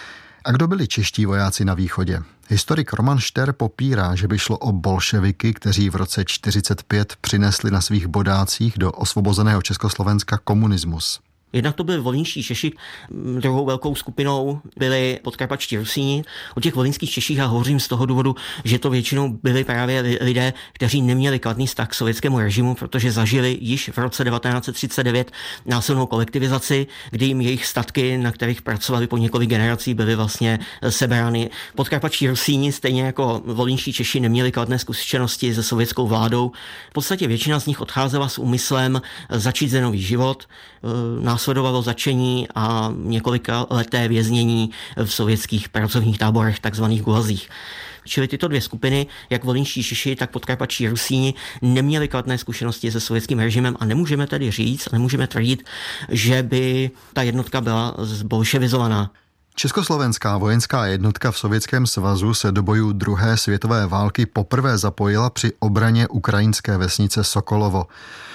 [SPEAKER 6] A kdo byli čeští vojáci na východě? Historik Roman Šter popírá, že by šlo o bolševiky, kteří v roce 1945 přinesli na svých bodácích do osvobozeného Československa komunismus.
[SPEAKER 7] Jednak to byli volyňští Češi, druhou velkou skupinou byli podkarpatští Rusíni. O těch volyňských Češích já hovořím z toho důvodu, že to většinou byli právě lidé, kteří neměli kladný vztah k sovětskému režimu, protože zažili již v roce 1939 násilnou kolektivizaci, kdy jim jejich statky, na kterých pracovali po několik generací, byly vlastně sebrány. Podkarpatští Rusíni, stejně jako volyňští Češi, neměli kladné zkušenosti se sovětskou vládou. V podstatě většina z nich odcházela s úmyslem začít zde nový život. Následovalo zatčení a několika leté věznění v sovětských pracovních táborech, takzvaných gulazích. Čili tyto dvě skupiny, jak volyňští Češi, tak podkarpatští Rusíni, neměli kladné zkušenosti se sovětským režimem a nemůžeme tedy říct, nemůžeme tvrdit, že by ta jednotka byla zbolševizovaná.
[SPEAKER 6] Československá vojenská jednotka v Sovětském svazu se do bojů druhé světové války poprvé zapojila při obraně ukrajinské vesnice Sokolovo.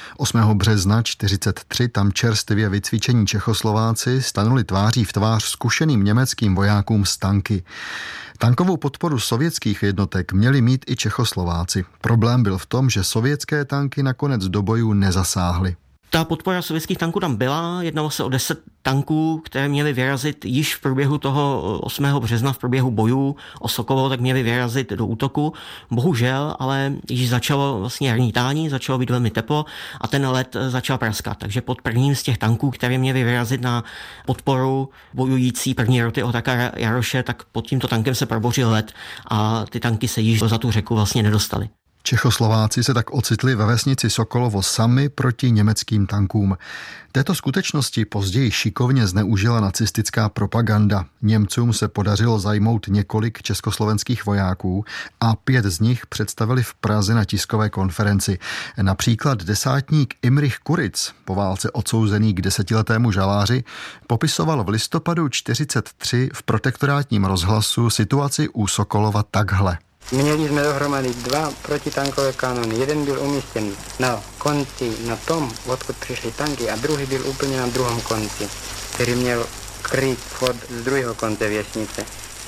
[SPEAKER 6] 8. března 1943 tam čerstvě vycvičení Čechoslováci stanuli tváří v tvář zkušeným německým vojákům z tanky. Tankovou podporu sovětských jednotek měli mít i Čechoslováci. Problém byl v tom, že sovětské tanky nakonec do bojů nezasáhly.
[SPEAKER 7] Ta podpora sovětských tanků tam byla, jednalo se o 10 tanků, které měly vyrazit již v průběhu toho 8. března, v průběhu bojů o Sokolovo, tak měly vyrazit do útoku. Bohužel, ale již začalo vlastně jarní tání, začalo být velmi teplo a ten led začal praskat. Takže pod prvním z těch tanků, které měly vyrazit na podporu bojující první roty Otakara Jaroše, tak pod tímto tankem se probořil led a ty tanky se již za tu řeku vlastně nedostaly.
[SPEAKER 6] Čechoslováci se tak ocitli ve vesnici Sokolovo sami proti německým tankům. Této skutečnosti později šikovně zneužila nacistická propaganda. Němcům se podařilo zajmout několik československých vojáků a 5 z nich představili v Praze na tiskové konferenci. Například desátník Imrich Kuric, po válce odsouzený k 10letému žaláři, popisoval v listopadu 1943 v protektorátním rozhlasu situaci u Sokolova takhle.
[SPEAKER 8] Měli jsme dohromady 2 protitankové kanony. Jeden byl umístěn na konci, na tom, odkud přišly tanky, a druhý byl úplně na druhém konci, který měl kryt vchod z druhého konce věšnice.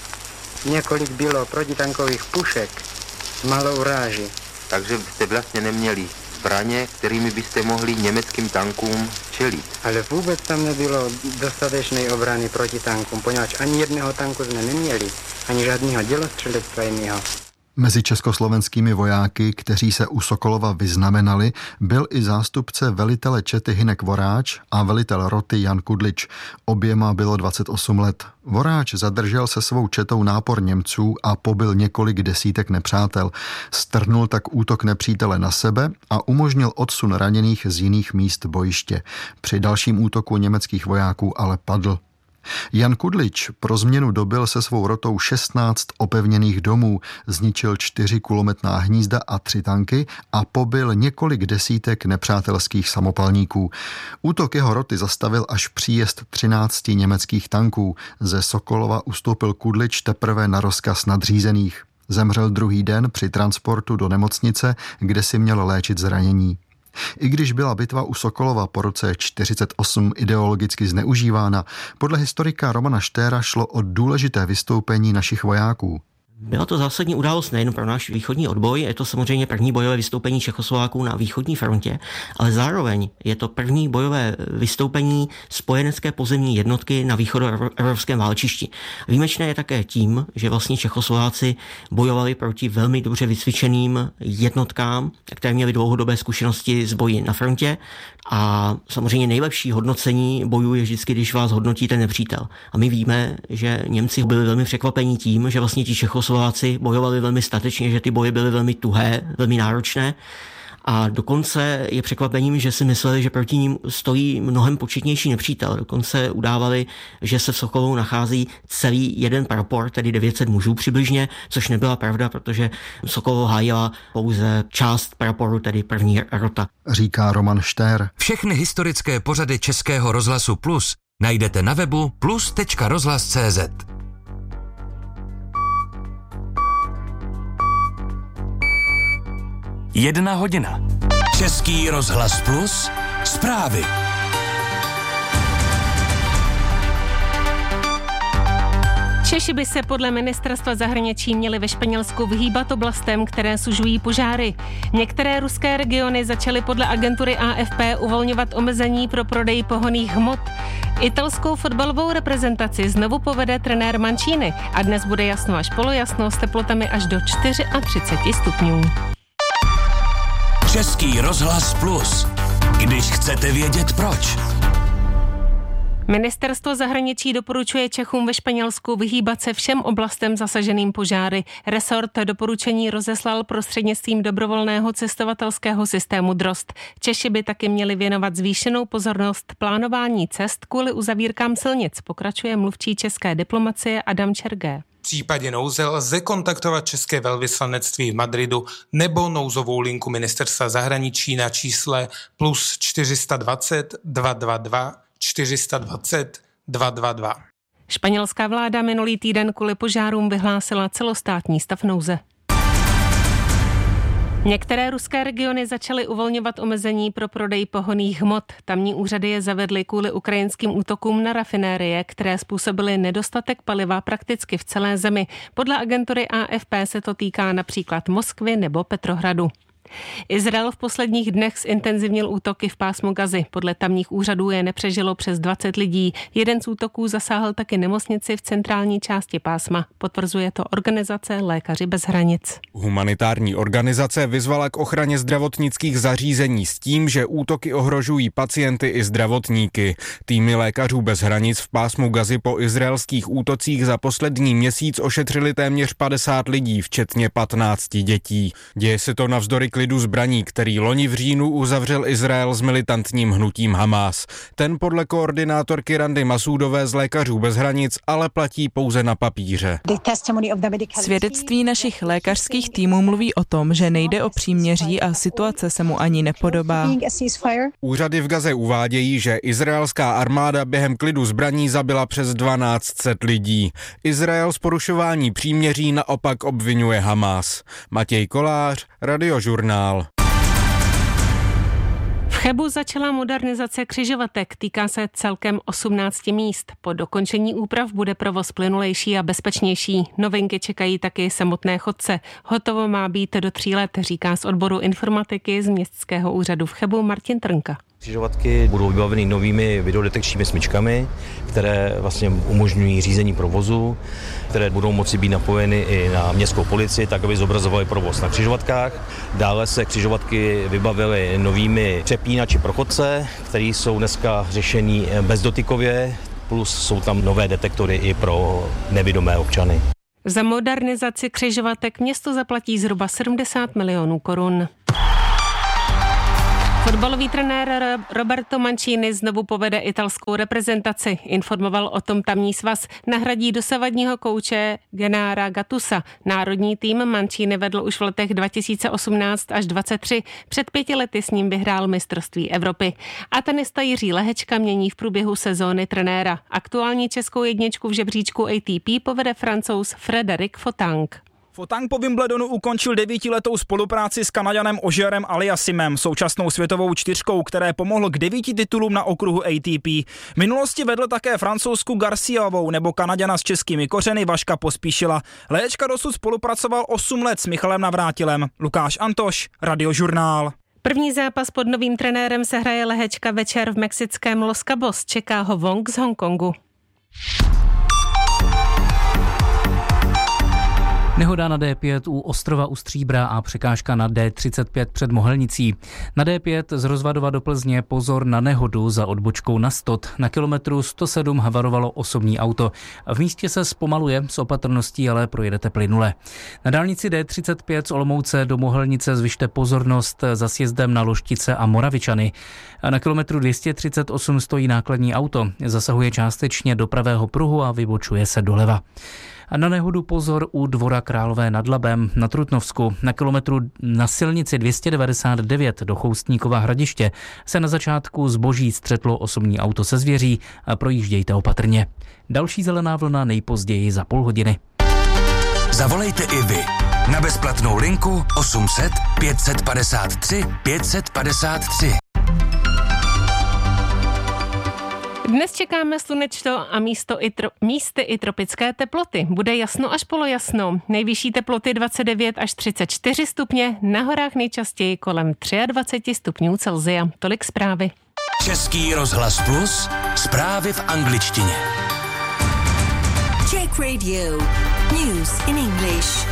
[SPEAKER 8] Několik bylo protitankových pušek s malou ráží.
[SPEAKER 9] Takže jste vlastně neměli zbraně, kterými byste mohli německým tankům čelit.
[SPEAKER 8] Ale vůbec tam nebylo dostatečné obrany proti tankům, poněvadž ani jedného tanku jsme neměli, ani žádného dělostřelectva jiného.
[SPEAKER 6] Mezi československými vojáky, kteří se u Sokolova vyznamenali, byl i zástupce velitele čety Hynek Voráč a velitel roty Jan Kudlič. Oběma bylo 28 let. Voráč zadržel se svou četou nápor Němců a pobil několik desítek nepřátel. Strhnul tak útok nepřítele na sebe a umožnil odsun raněných z jiných míst bojiště. Při dalším útoku německých vojáků ale padl. Jan Kudlič pro změnu dobil se svou rotou 16 opevněných domů, zničil 4 kulometná hnízda a 3 tanky a pobil několik desítek nepřátelských samopalníků. Útok jeho roty zastavil až příjezd 13 německých tanků. Ze Sokolova ustoupil Kudlič teprve na rozkaz nadřízených. Zemřel druhý den při transportu do nemocnice, kde si měl léčit zranění. I když byla bitva u Sokolova po roce 1948 ideologicky zneužívána, podle historika Romana Štéra šlo o důležité vystoupení našich vojáků.
[SPEAKER 7] Byla to zásadní událost nejen pro náš východní odboj, je to samozřejmě první bojové vystoupení Čechoslováků na východní frontě, ale zároveň je to první bojové vystoupení spojenecké pozemní jednotky na východoevropském válčišti. Výjimečné je také tím, že vlastně Čechoslováci bojovali proti velmi dobře vycvičeným jednotkám, které měly dlouhodobé zkušenosti s boji na frontě, a samozřejmě nejlepší hodnocení bojů je vždycky, když vás hodnotí ten nepřítel. A my víme, že Němci byli velmi překvapení tím, že vlastně ti Čechoslováci bojovali velmi statečně, že ty boje byly velmi tuhé, velmi náročné. A dokonce je překvapením, že si mysleli, že proti ním stojí mnohem početnější nepřítel. Dokonce udávali, že se v Sokolovu nachází celý jeden prapor, tedy 900 mužů přibližně, což nebyla pravda, protože Sokolovo hájila pouze část praporu, tedy první rota.
[SPEAKER 6] Říká Roman Štér.
[SPEAKER 3] Všechny historické pořady Českého rozhlasu Plus najdete na webu plus.rozhlas.cz. 1 hodina. Český rozhlas Plus. Zprávy.
[SPEAKER 10] Češi by se podle ministerstva zahraničí měli ve Španělsku vyhýbat oblastem, které sužují požáry. Některé ruské regiony začaly podle agentury AFP uvolňovat omezení pro prodej pohonných hmot. Italskou fotbalovou reprezentaci znovu povede trenér Mancini a dnes bude jasno až polojasno s teplotami až do 34 stupňů.
[SPEAKER 3] Český rozhlas Plus. Když chcete vědět proč.
[SPEAKER 10] Ministerstvo zahraničí doporučuje Čechům ve Španělsku vyhýbat se všem oblastem zasaženým požáry. Resort doporučení rozeslal prostřednictvím dobrovolného cestovatelského systému DROST. Češi by taky měli věnovat zvýšenou pozornost plánování cest kvůli uzavírkám silnic, pokračuje mluvčí české diplomacie Adam Čergé.
[SPEAKER 11] V případě nouze lze kontaktovat České velvyslanectví v Madridu nebo nouzovou linku ministerstva zahraničí na čísle plus 420 222 420 222.
[SPEAKER 10] Španělská vláda minulý týden kvůli požárům vyhlásila celostátní stav nouze. Některé ruské regiony začaly uvolňovat omezení pro prodej pohonných hmot. Tamní úřady je zavedly kvůli ukrajinským útokům na rafinérie, které způsobily nedostatek paliva prakticky v celé zemi. Podle agentury AFP se to týká například Moskvy nebo Petrohradu. Izrael v posledních dnech zintenzivnil útoky v pásmu Gazy. Podle tamních úřadů je nepřežilo přes 20 lidí. Jeden z útoků zasáhl taky nemocnici v centrální části pásma. Potvrzuje to organizace Lékaři bez hranic.
[SPEAKER 12] Humanitární organizace vyzvala k ochraně zdravotnických zařízení s tím, že útoky ohrožují pacienty i zdravotníky. Týmy Lékařů bez hranic v pásmu Gazy po izraelských útocích za poslední měsíc ošetřili téměř 50 lidí, včetně 15 dětí. Děje se to navzdory klidu zbraní, který loni v říjnu uzavřel Izrael s militantním hnutím Hamás. Ten podle koordinátorky Randy Masúdové z Lékařů bez hranic ale platí pouze na papíře.
[SPEAKER 13] Svědectví našich lékařských týmů mluví o tom, že nejde o příměří a situace se mu ani nepodobá.
[SPEAKER 12] Úřady v Gaze uvádějí, že izraelská armáda během klidu zbraní zabila přes 1200 lidí. Izrael z porušování příměří naopak obvinuje Hamás. Matěj Kolář, Radiožurnál.
[SPEAKER 10] V Chebu začala modernizace křižovatek, týká se celkem 18 míst. Po dokončení úprav bude provoz plynulejší a bezpečnější. Novinky čekají taky samotné chodce. Hotovo má být do 3 let, říká z odboru informatiky z Městského úřadu v Chebu Martin Trnka.
[SPEAKER 14] Křižovatky budou vybaveny novými videodetekčními smyčkami, které vlastně umožňují řízení provozu, které budou moci být napojeny i na městskou policii, tak aby zobrazovaly provoz na křižovatkách. Dále se křižovatky vybavily novými přepínači pro chodce, které jsou dneska řešený bezdotykově, plus jsou tam nové detektory i pro nevidomé občany.
[SPEAKER 10] Za modernizaci křižovatek město zaplatí zhruba 70 milionů korun. Fotbalový trenér Roberto Mancini znovu povede italskou reprezentaci. Informoval o tom tamní svaz. Nahradí dosavadního kouče Gennara Gattusa. Národní tým Mancini vedl už v letech 2018 až 2023. Před 5 lety s ním vyhrál mistrovství Evropy. A tenista Jiří Lehečka mění v průběhu sezóny trenéra. Aktuální českou jedničku v žebříčku ATP povede Francouz Frédéric Fotang.
[SPEAKER 15] Fotang po Wimbledonu ukončil 9letou spolupráci s Kanaďanem Augerem Aliassimem, současnou světovou čtyřkou, které pomohlo k 9 titulům na okruhu ATP. V minulosti vedl také Francouzsku Garciovou nebo Kanaďana s českými kořeny Vaška Pospíšila. Léčka dosud spolupracoval 8 let s Michalem Navrátilem. Lukáš Antoš, Radiožurnál.
[SPEAKER 10] První zápas pod novým trenérem se hraje Lehečka večer v mexickém Los Cabos. Čeká ho Wong z Hongkongu.
[SPEAKER 16] Nehoda na D5 u Ostrova u Stříbra a překážka na D35 před Mohelnicí. Na D5 z Rozvadova do Plzně pozor na nehodu za odbočkou na Stot. Na kilometru 107 havarovalo osobní auto. V místě se zpomaluje s opatrností, ale projedete plynule. Na dálnici D35 z Olomouce do Mohelnice zvyšte pozornost za sjezdem na Loštice a Moravičany. Na kilometru 238 stojí nákladní auto. Zasahuje částečně do pravého pruhu a vybočuje se doleva. A na nehodu pozor u Dvora Králové nad Labem na Trutnovsku. Na kilometru na silnici 299 do Choustníkova Hradiště se na začátku zboží střetlo osobní auto se zvěří a projíždějte opatrně. Další zelená vlna nejpozději za půl hodiny.
[SPEAKER 3] Zavolejte i vy na bezplatnou linku 800 553 553.
[SPEAKER 10] Dnes čekáme slunečno a místy i tropické teploty. Bude jasno až polojasno. Nejvyšší teploty 29 až 34 stupně, na horách nejčastěji kolem 23 stupňů Celsia. Tolik zprávy.
[SPEAKER 3] Český rozhlas Plus, zprávy v angličtině.
[SPEAKER 17] Czech Radio. News in English.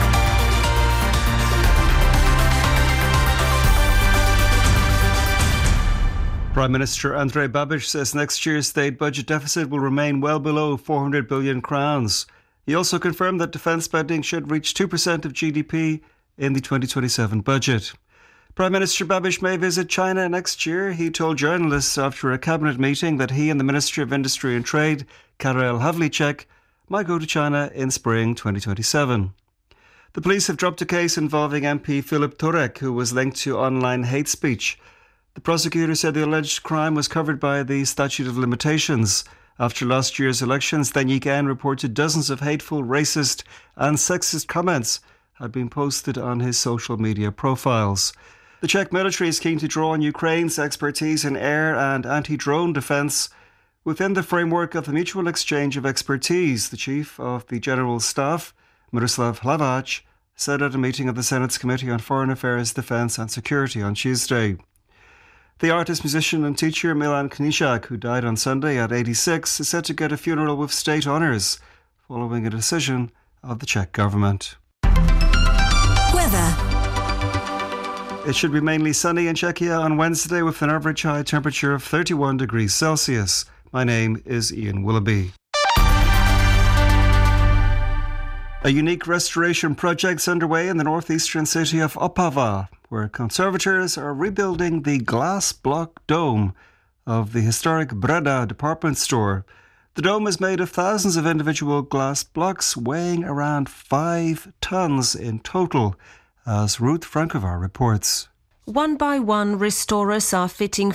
[SPEAKER 18] Prime Minister Andrej Babiš says next year's state budget deficit will remain well below 400 billion crowns. He also confirmed that defence spending should reach 2% of GDP in the 2027 budget. Prime Minister Babiš may visit China next year. He told journalists after a cabinet meeting that he and the Ministry of Industry and Trade, Karel Havlíček, might go to China in spring 2027. The police have dropped a case involving MP Filip Turek, who was linked to online hate speech. The prosecutor said the alleged crime was covered by the statute of limitations. After last year's elections, Deník N reported dozens of hateful, racist and sexist comments had been posted on his social media profiles. The Czech military is keen to draw on Ukraine's expertise in air and anti-drone defence within the framework of a mutual exchange of expertise, the chief of the General Staff, Miroslav Hlaváč, said at a meeting of the Senate's Committee on Foreign Affairs, Defence and Security on Tuesday. The artist, musician and teacher Milan Knížák, who died on Sunday at 86, is set to get a funeral with state honours following a decision of the Czech government.
[SPEAKER 17] Weather.
[SPEAKER 18] It should be mainly sunny in Czechia on Wednesday with an average high temperature of 31 degrees Celsius. My name is Ian Willoughby. A unique restoration project is underway in the northeastern city of Opava, where conservators are rebuilding the glass block dome of the historic Breda department store. The dome is made of thousands of individual glass blocks weighing around 5 tons in total, as Ruth Frankovar reports.
[SPEAKER 19] One by one, restorers are fitting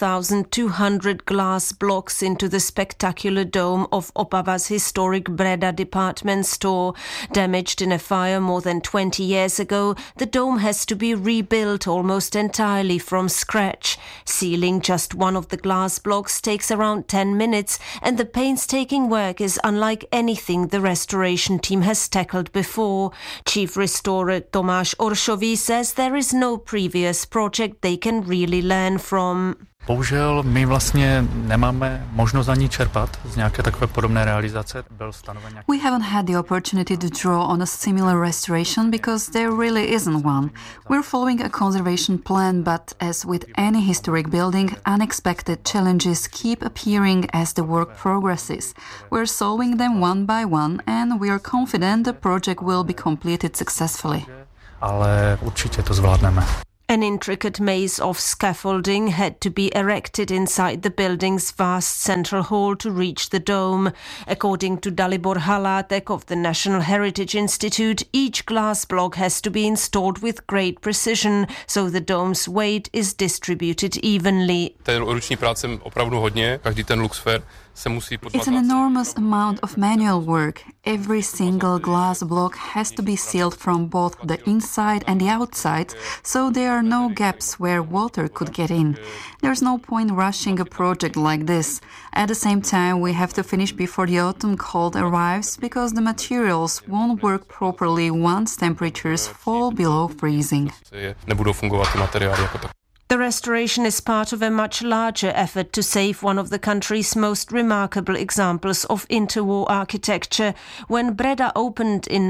[SPEAKER 19] 4,200 glass blocks into the spectacular dome of Opava's historic Breda department store. Damaged in a fire more than 20 years ago, the dome has to be rebuilt almost entirely from scratch. Sealing just one of the glass blocks takes around 10 minutes, and the painstaking work is unlike anything the restoration team has tackled before. Chief restorer Tomáš Oršový says there is no previous project they can really learn from.
[SPEAKER 20] Bohužel my vlastně nemáme možnost ani čerpat z nějaké takové podobné realizace. Byl stanoven nějaký...
[SPEAKER 21] We haven't had the opportunity to draw on a similar restoration because there really isn't one. We're following a conservation plan, but as with any historic building, unexpected challenges keep appearing as the work progresses. We're solving them one by one and we are confident the project will be completed successfully.
[SPEAKER 20] Ale určitě to zvládneme.
[SPEAKER 19] An intricate maze of scaffolding had to be erected inside the building's vast central hall to reach the dome. According to Dalibor Halátek of the National Heritage Institute, each glass block has to be installed with great precision, so the dome's weight is distributed evenly.
[SPEAKER 22] Té ruční práce opravdu hodně, každý ten luxfer se musí podmat.
[SPEAKER 21] It's an enormous amount of manual work. Every single glass block has to be sealed from both the inside and the outside, so there are no gaps where water could get in. There's no point rushing a project like this. At the same time, we have to finish before the autumn cold arrives because the materials won't work properly once temperatures fall below freezing.
[SPEAKER 22] Nebudou fungovat ty materiály jako tak.
[SPEAKER 19] The restoration is part of a much larger effort to save one of the country's most remarkable examples of interwar architecture. When Breda opened in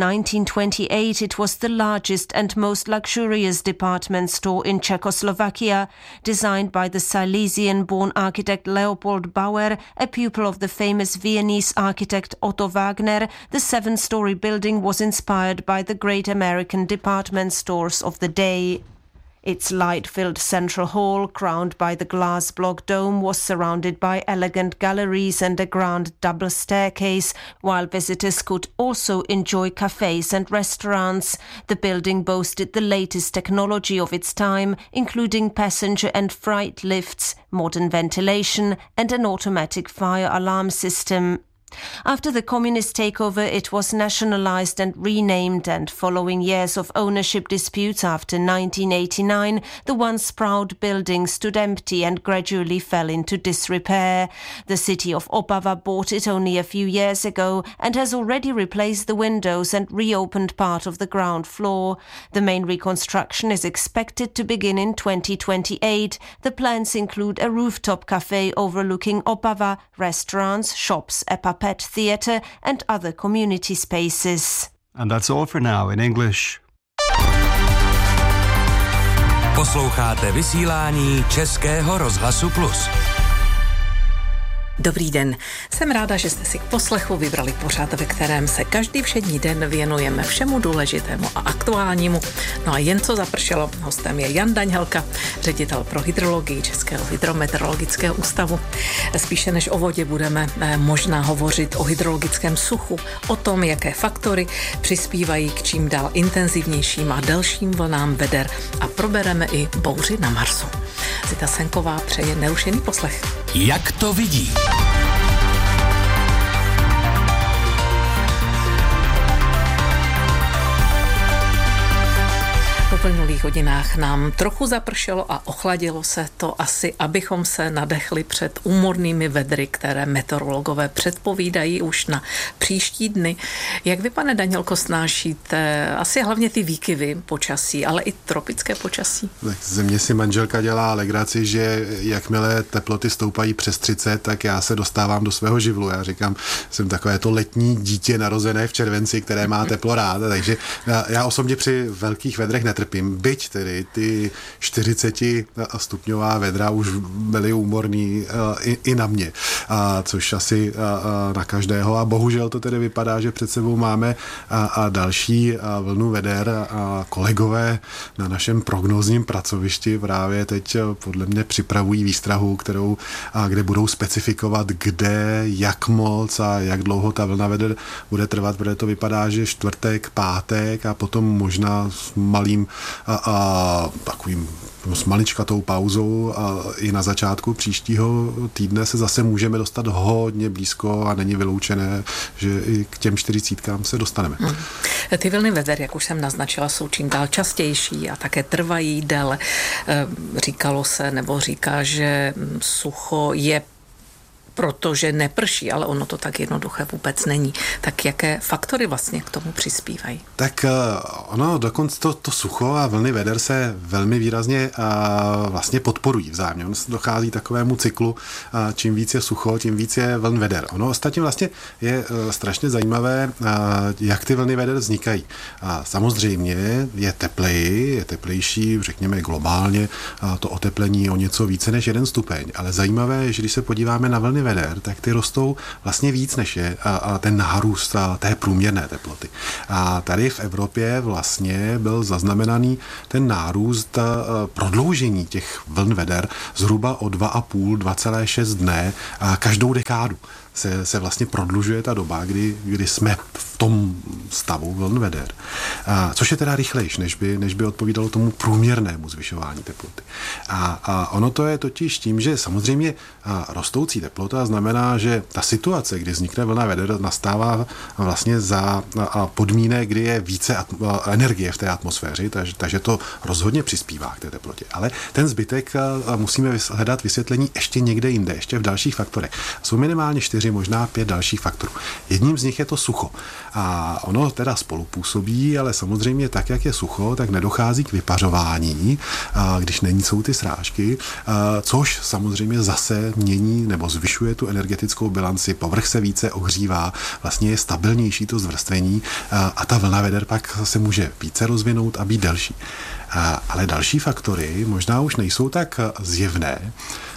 [SPEAKER 19] 1928, it was the largest and most luxurious department store in Czechoslovakia. Designed by the Silesian-born architect Leopold Bauer, a pupil of the famous Viennese architect Otto Wagner, the 7-story building was inspired by the great American department stores of the day. Its light-filled central hall, crowned by the glass block dome, was surrounded by elegant galleries and a grand double staircase, while visitors could also enjoy cafes and restaurants. The building boasted the latest technology of its time, including passenger and freight lifts, modern ventilation, and an automatic fire alarm system. After the communist takeover, it was nationalized and renamed, and following years of ownership disputes after 1989, the once proud building stood empty and gradually fell into disrepair. The city of Opava bought it only a few years ago and has already replaced the windows and reopened part of the ground floor. The main reconstruction is expected to begin in 2028. The plans include a rooftop cafe overlooking Opava, restaurants, shops, a pet theatre and other community spaces.
[SPEAKER 18] And that's all for now in English.
[SPEAKER 3] Posloucháte vysílání Českého rozhlasu Plus.
[SPEAKER 23] Dobrý den, jsem ráda, že jste si k poslechu vybrali pořad, ve kterém se každý všední den věnujeme všemu důležitému a aktuálnímu. No a jen co zapršelo, hostem je Jan Daňhelka, ředitel pro hydrologii Českého hydrometeorologického ústavu. Spíše než o vodě budeme možná hovořit o hydrologickém suchu, o tom, jaké faktory přispívají k čím dál intenzivnějším a delším vlnám veder a probereme i bouři na Marsu. Zita Senková přeje nerušený poslech.
[SPEAKER 3] Jak to vidí?
[SPEAKER 23] V uplynulých hodinách nám trochu zapršelo a ochladilo se to asi, abychom se nadechli před úmornými vedry, které meteorologové předpovídají už na příští dny. Jak vy, pane Daňhelko, snášíte asi hlavně ty výkyvy počasí, ale i tropické počasí?
[SPEAKER 24] Tak ze mě si manželka dělá legraci, že jakmile teploty stoupají přes 30, tak já se dostávám do svého živlu. Já říkám, jsem takové to letní dítě narozené v červenci, které má teplo rád, takže já osobně při velkých vedrech netrpím. Byť tedy ty 40 stupňová vedra už byly úmorný i na mě. což asi na každého. A bohužel to tedy vypadá, že před sebou máme další vlnu veder a kolegové na našem prognózním pracovišti právě teď podle mě připravují výstrahu, kde budou specifikovat, kde, jak moc a jak dlouho ta vlna veder bude trvat, protože to vypadá, že čtvrtek, pátek a potom možná s malým takovým s maličkatou pauzou a i na začátku příštího týdne se zase můžeme dostat hodně blízko a není vyloučené, že i k těm 40 se dostaneme.
[SPEAKER 23] Ty vlny veder, jak už jsem naznačila, jsou čím dál častější a také trvají déle. Říkalo se nebo říká, že sucho je protože neprší, ale ono to tak jednoduché vůbec není. Tak jaké faktory vlastně k tomu přispívají?
[SPEAKER 24] Tak ono dokonce to sucho a vlny veder se velmi výrazně vlastně podporují vzájemně. Ono dochází takovému cyklu, čím víc je sucho, tím víc je vln veder. Ono ostatně vlastně je strašně zajímavé, jak ty vlny veder vznikají. Samozřejmě je teplejší, řekněme globálně, to oteplení o něco více než 1 stupeň, ale zajímavé je, že když se podíváme na vlny veder, tak ty rostou vlastně víc, než je ten nárůst té průměrné teploty. A tady v Evropě vlastně byl zaznamenaný ten nárůst prodloužení těch vln veder zhruba o 2,5-2,6 dne každou dekádu. Se vlastně prodlužuje ta doba, kdy jsme v tom stavu vln veder. Což je teda rychlejší, než by odpovídalo tomu průměrnému zvyšování teploty. A ono to je totiž tím, že samozřejmě rostoucí teplota znamená, že ta situace, kdy vznikne vlna veder, nastává vlastně za podmínek, kdy je více energie v té atmosféře, takže to rozhodně přispívá k té teplotě. Ale ten zbytek musíme hledat vysvětlení ještě někde jinde, ještě v dalších faktorech. Jsou minimálně 4, možná 5 dalších faktorů. Jedním z nich je to sucho. A ono teda spolupůsobí, ale samozřejmě tak, jak je sucho, tak nedochází k vypařování, když jsou ty srážky, což samozřejmě zase mění nebo zvyšuje tu energetickou bilanci, povrch se více ohřívá, vlastně je stabilnější to zvrstvení a ta vlna veder pak se může více rozvinout a být delší. Ale další faktory možná už nejsou tak zjevné.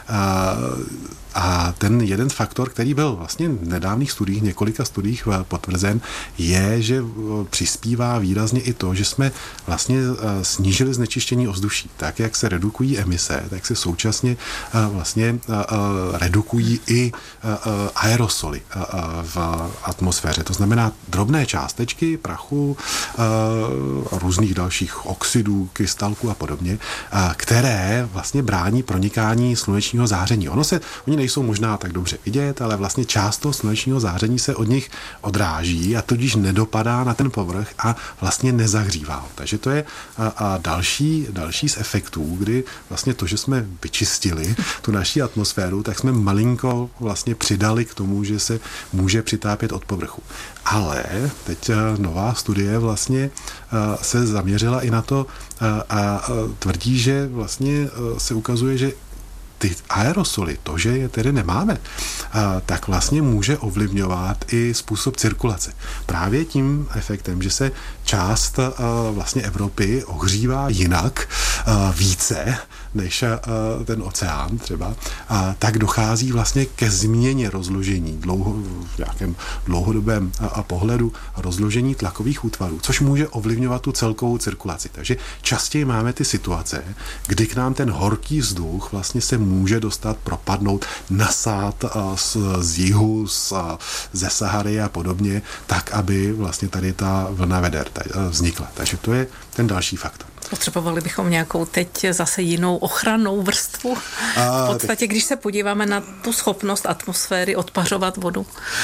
[SPEAKER 24] A ten jeden faktor, který byl vlastně v nedávných studiích, několika studiích potvrzen, je, že přispívá výrazně i to, že jsme vlastně snížili znečištění ovzduší. Tak, jak se redukují emise, tak se současně vlastně redukují i aerosoly v atmosféře. To znamená drobné částečky prachu, různých dalších oxidů, krystalků a podobně, které vlastně brání pronikání slunečního záření. Oni nejsou možná tak dobře vidět, ale vlastně část toho slunečního záření se od nich odráží a tudíž nedopadá na ten povrch a vlastně nezahřívá ho. Takže to je další z efektů, kdy vlastně to, že jsme vyčistili tu naši atmosféru, tak jsme malinko vlastně přidali k tomu, že se může přitápět od povrchu. Ale teď nová studie vlastně se zaměřila i na to a tvrdí, že vlastně se ukazuje, že ty aerosoly, to, že je tedy nemáme, tak vlastně může ovlivňovat i způsob cirkulace. Právě tím efektem, že se část vlastně Evropy ohřívá jinak, více než ten oceán třeba, tak dochází vlastně ke změně rozložení v nějakém dlouhodobém pohledu rozložení tlakových útvarů, což může ovlivňovat tu celkovou cirkulaci. Takže častěji máme ty situace, kdy k nám ten horký vzduch vlastně se může dostat, propadnout, nasát z jihu, ze Sahary a podobně, tak, aby vlastně tady ta vlna veder vznikla. Takže to je ten další faktor.
[SPEAKER 23] Potřebovali bychom nějakou teď zase jinou ochrannou vrstvu. V podstatě, když se podíváme na tu schopnost atmosféry odpařovat vodu.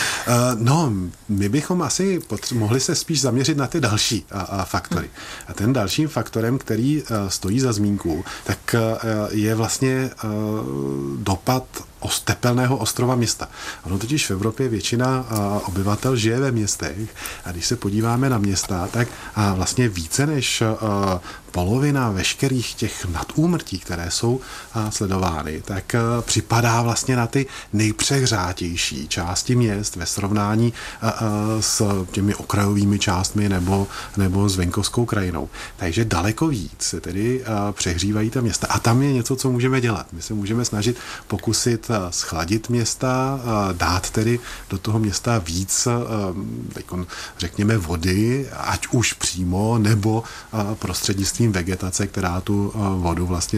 [SPEAKER 24] My bychom asi mohli se spíš zaměřit na ty další faktory. A ten dalším faktorem, který stojí za zmínku, tak je vlastně dopad tepelného ostrova města. Ono totiž v Evropě většina obyvatel žije ve městech a když se podíváme na města, tak vlastně více než polovina veškerých těch nadúmrtí, které jsou sledovány, tak připadá vlastně na ty nejpřehřátější části měst ve srovnání s těmi okrajovými částmi nebo s venkovskou krajinou. Takže daleko víc se tedy přehřívají ta města. A tam je něco, co můžeme dělat. My se můžeme snažit pokusit schladit města, dát tedy do toho města víc, řekněme, vody, ať už přímo, nebo prostřednictvím vegetace, která tu vodu vlastně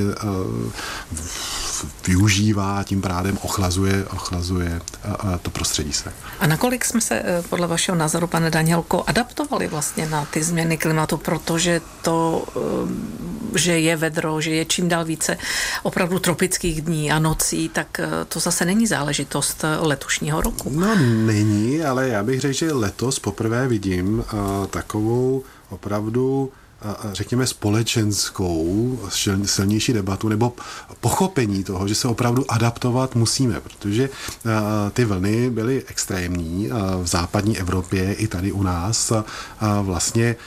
[SPEAKER 24] využívá a tím pádem ochlazuje to prostředí se.
[SPEAKER 23] A nakolik jsme se podle vašeho názoru, pane Danělko, adaptovali vlastně na ty změny klimatu, protože to, že je vedro, že je čím dál více opravdu tropických dní a nocí, tak to zase není záležitost letošního roku.
[SPEAKER 24] No není, ale já bych řekl, že letos poprvé vidím takovou opravdu řekněme společenskou silnější debatu nebo pochopení toho, že se opravdu adaptovat musíme, protože ty vlny byly extrémní v západní Evropě i tady u nás vlastně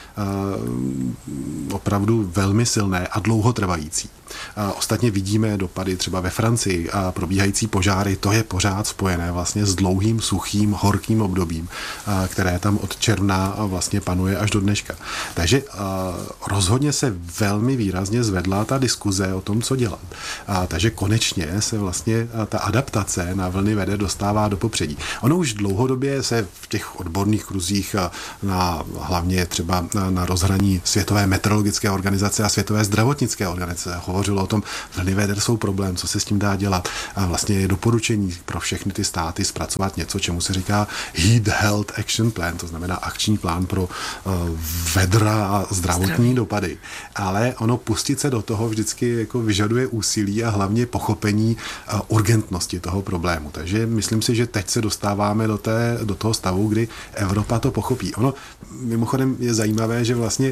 [SPEAKER 24] opravdu velmi silné a dlouhotrvající. Ostatně vidíme dopady třeba ve Francii a probíhající požáry, to je pořád spojené vlastně s dlouhým, suchým, horkým obdobím, které tam od června vlastně panuje až do dneška. Takže rozhodně se velmi výrazně zvedla ta diskuze o tom, co dělat. Takže konečně se vlastně ta adaptace na vlny veder dostává do popředí. Ono už dlouhodobě se v těch odborných kruzích, hlavně třeba na rozhraní Světové meteorologické organizace a Světové zdravotnické organizace hovořilo o tom, vlny veder jsou problém, co se s tím dá dělat. A vlastně je doporučení pro všechny ty státy zpracovat něco, čemu se říká Heat Health Action Plan, to znamená akční plán pro vedra a zdravotní dopady. Ale ono pustit se do toho vždycky jako vyžaduje úsilí a hlavně pochopení urgentnosti toho problému. Takže myslím si, že teď se dostáváme do toho stavu, kdy Evropa to pochopí. Ono mimochodem je zajímavé, že vlastně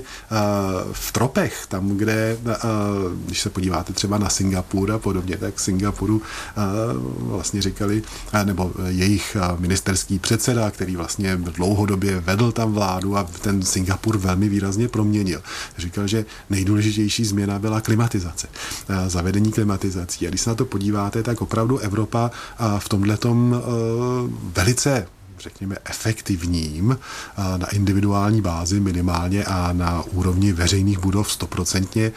[SPEAKER 24] v tropech, tam, kde, když se podíváte třeba na Singapur a podobně, tak Singapuru vlastně říkali, nebo jejich ministerský předseda, který vlastně dlouhodobě vedl tam vládu a ten Singapur velmi výrazně proměnil. Říkal, že nejdůležitější změna byla klimatizace, zavedení klimatizací. A když se na to podíváte, tak opravdu Evropa v tomhletom velice řekněme efektivním na individuální bázi minimálně a na úrovni veřejných budov 100%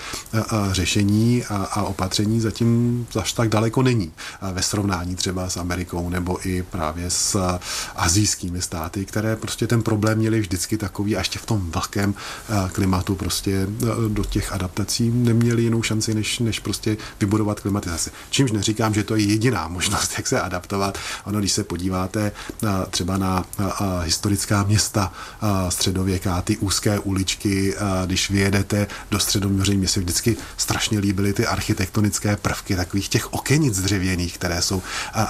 [SPEAKER 24] řešení a opatření zatím až tak daleko není. Ve srovnání třeba s Amerikou nebo i právě s asijskými státy, které prostě ten problém měly vždycky takový a ještě v tom vlhkém klimatu prostě do těch adaptací neměli jinou šanci, než prostě vybudovat klimatizaci. Čímž neříkám, že to je jediná možnost, jak se adaptovat. Ono, když se podíváte třeba na historická města středověká, ty úzké uličky, když vyjedete do Středomoří, mě se vždycky strašně líbily ty architektonické prvky takových těch okenic dřevěných, které jsou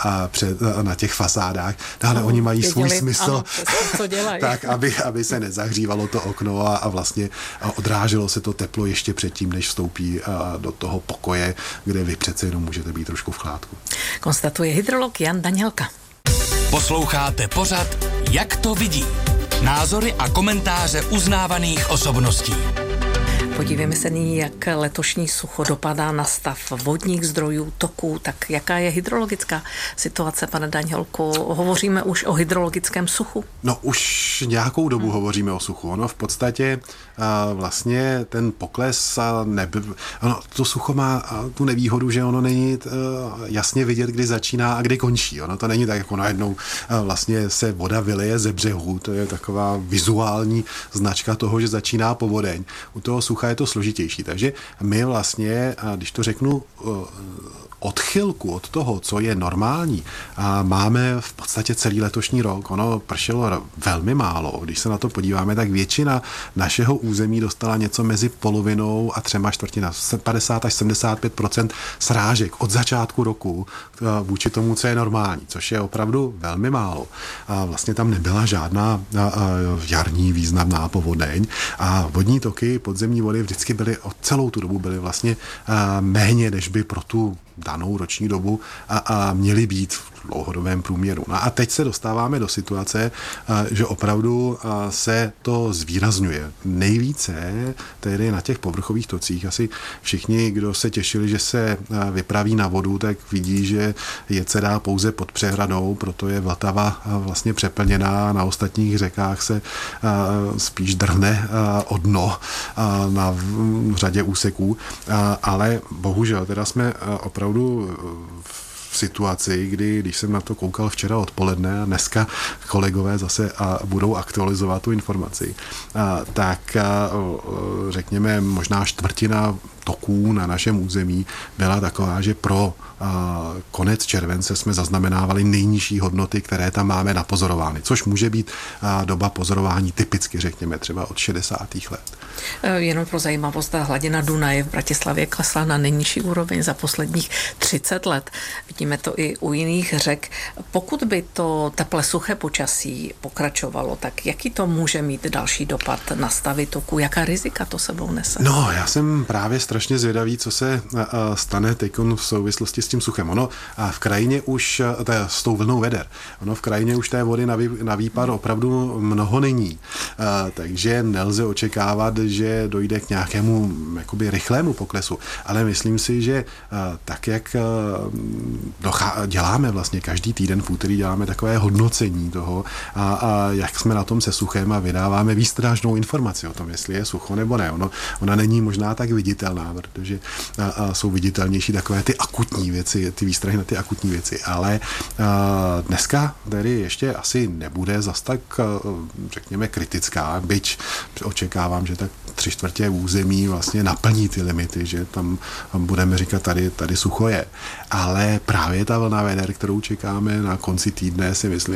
[SPEAKER 24] na těch fasádách, ale oni mají svůj smysl, tak aby se nezahřívalo to okno a vlastně odráželo se to teplo ještě předtím, než vstoupí do toho pokoje, kde vy přece jenom můžete být trošku v chládku.
[SPEAKER 23] Konstatuje hydrolog Jan Danělka.
[SPEAKER 3] Posloucháte pořad Jak to vidí? Názory a komentáře uznávaných osobností.
[SPEAKER 23] Podívejme se nyní, jak letošní sucho dopadá na stav vodních zdrojů, toků. Tak jaká je hydrologická situace, pane Danělko? Hovoříme už o hydrologickém suchu?
[SPEAKER 24] No už nějakou dobu hovoříme o suchu. Ono v podstatě vlastně ten pokles to sucho má tu nevýhodu, že ono není jasně vidět, kdy začíná a kdy končí. Ono to není tak, jako najednou vlastně se voda vyleje ze břehu. To je taková vizuální značka toho, že začíná povodeň. U toho sucha je to složitější. Takže my vlastně, když to řeknu, odchylku od toho, co je normální, a máme v podstatě celý letošní rok. Ono pršelo velmi málo. Když se na to podíváme, tak většina našeho území dostala něco mezi polovinou a 3/4, 50 až 75% srážek od začátku roku vůči tomu, co je normální, což je opravdu velmi málo. A vlastně tam nebyla žádná jarní významná povodeň a vodní toky, podzemní vody vždycky byly, celou tu dobu byly vlastně méně, než by pro tu danou roční dobu a měly být v dlouhodobém průměru. No a teď se dostáváme do situace, že opravdu se to zvýrazňuje. Nejvíce tedy na těch povrchových tocích. Asi všichni, kdo se těšili, že se vypraví na vodu, tak vidí, že jet se dá pouze pod přehradou, proto je Vltava vlastně přeplněná. Na ostatních řekách se spíš drhne o dno na řadě úseků, ale bohužel teda jsme opravdu v situaci, když jsem na to koukal včera odpoledne a dneska kolegové zase budou aktualizovat tu informaci, tak řekněme možná čtvrtina toků na našem území byla taková, že pro konec července jsme zaznamenávali nejnižší hodnoty, které tam máme napozorovány, což může být doba pozorování typicky, řekněme, třeba od 60. let.
[SPEAKER 23] Jenom pro zajímavost, ta hladina Dunaje v Bratislavě klesla na nejnižší úroveň za posledních 30 let. Vidíme to i u jiných řek. Pokud by to teple suché počasí pokračovalo, tak jaký to může mít další dopad na stavy toku? Jaká rizika to sebou nese?
[SPEAKER 24] No, já jsem právě strašně zvědavý, co se stane teď v souvislosti s tím suchem. Ono v krajině už, s tou vlnou veder, ono v krajině už té vody na výpad opravdu mnoho není. Takže nelze očekávat, že dojde k nějakému jakoby rychlému poklesu. Ale myslím si, že tak, jak děláme vlastně každý týden v úterý, děláme takové hodnocení toho a jak jsme na tom se suchem a vydáváme výstražnou informaci o tom, jestli je sucho nebo ne. Ona není možná tak viditelná, protože jsou viditelnější takové ty akutní věci, ty výstrahy na ty akutní věci. Ale dneska tedy ještě asi nebude zas tak, řekněme, kritická, byť očekávám, že tak 3/4 území vlastně naplní ty limity, že tam budeme říkat, tady sucho je. Ale právě ta vlna veder, kterou čekáme na konci týdne, si myslím,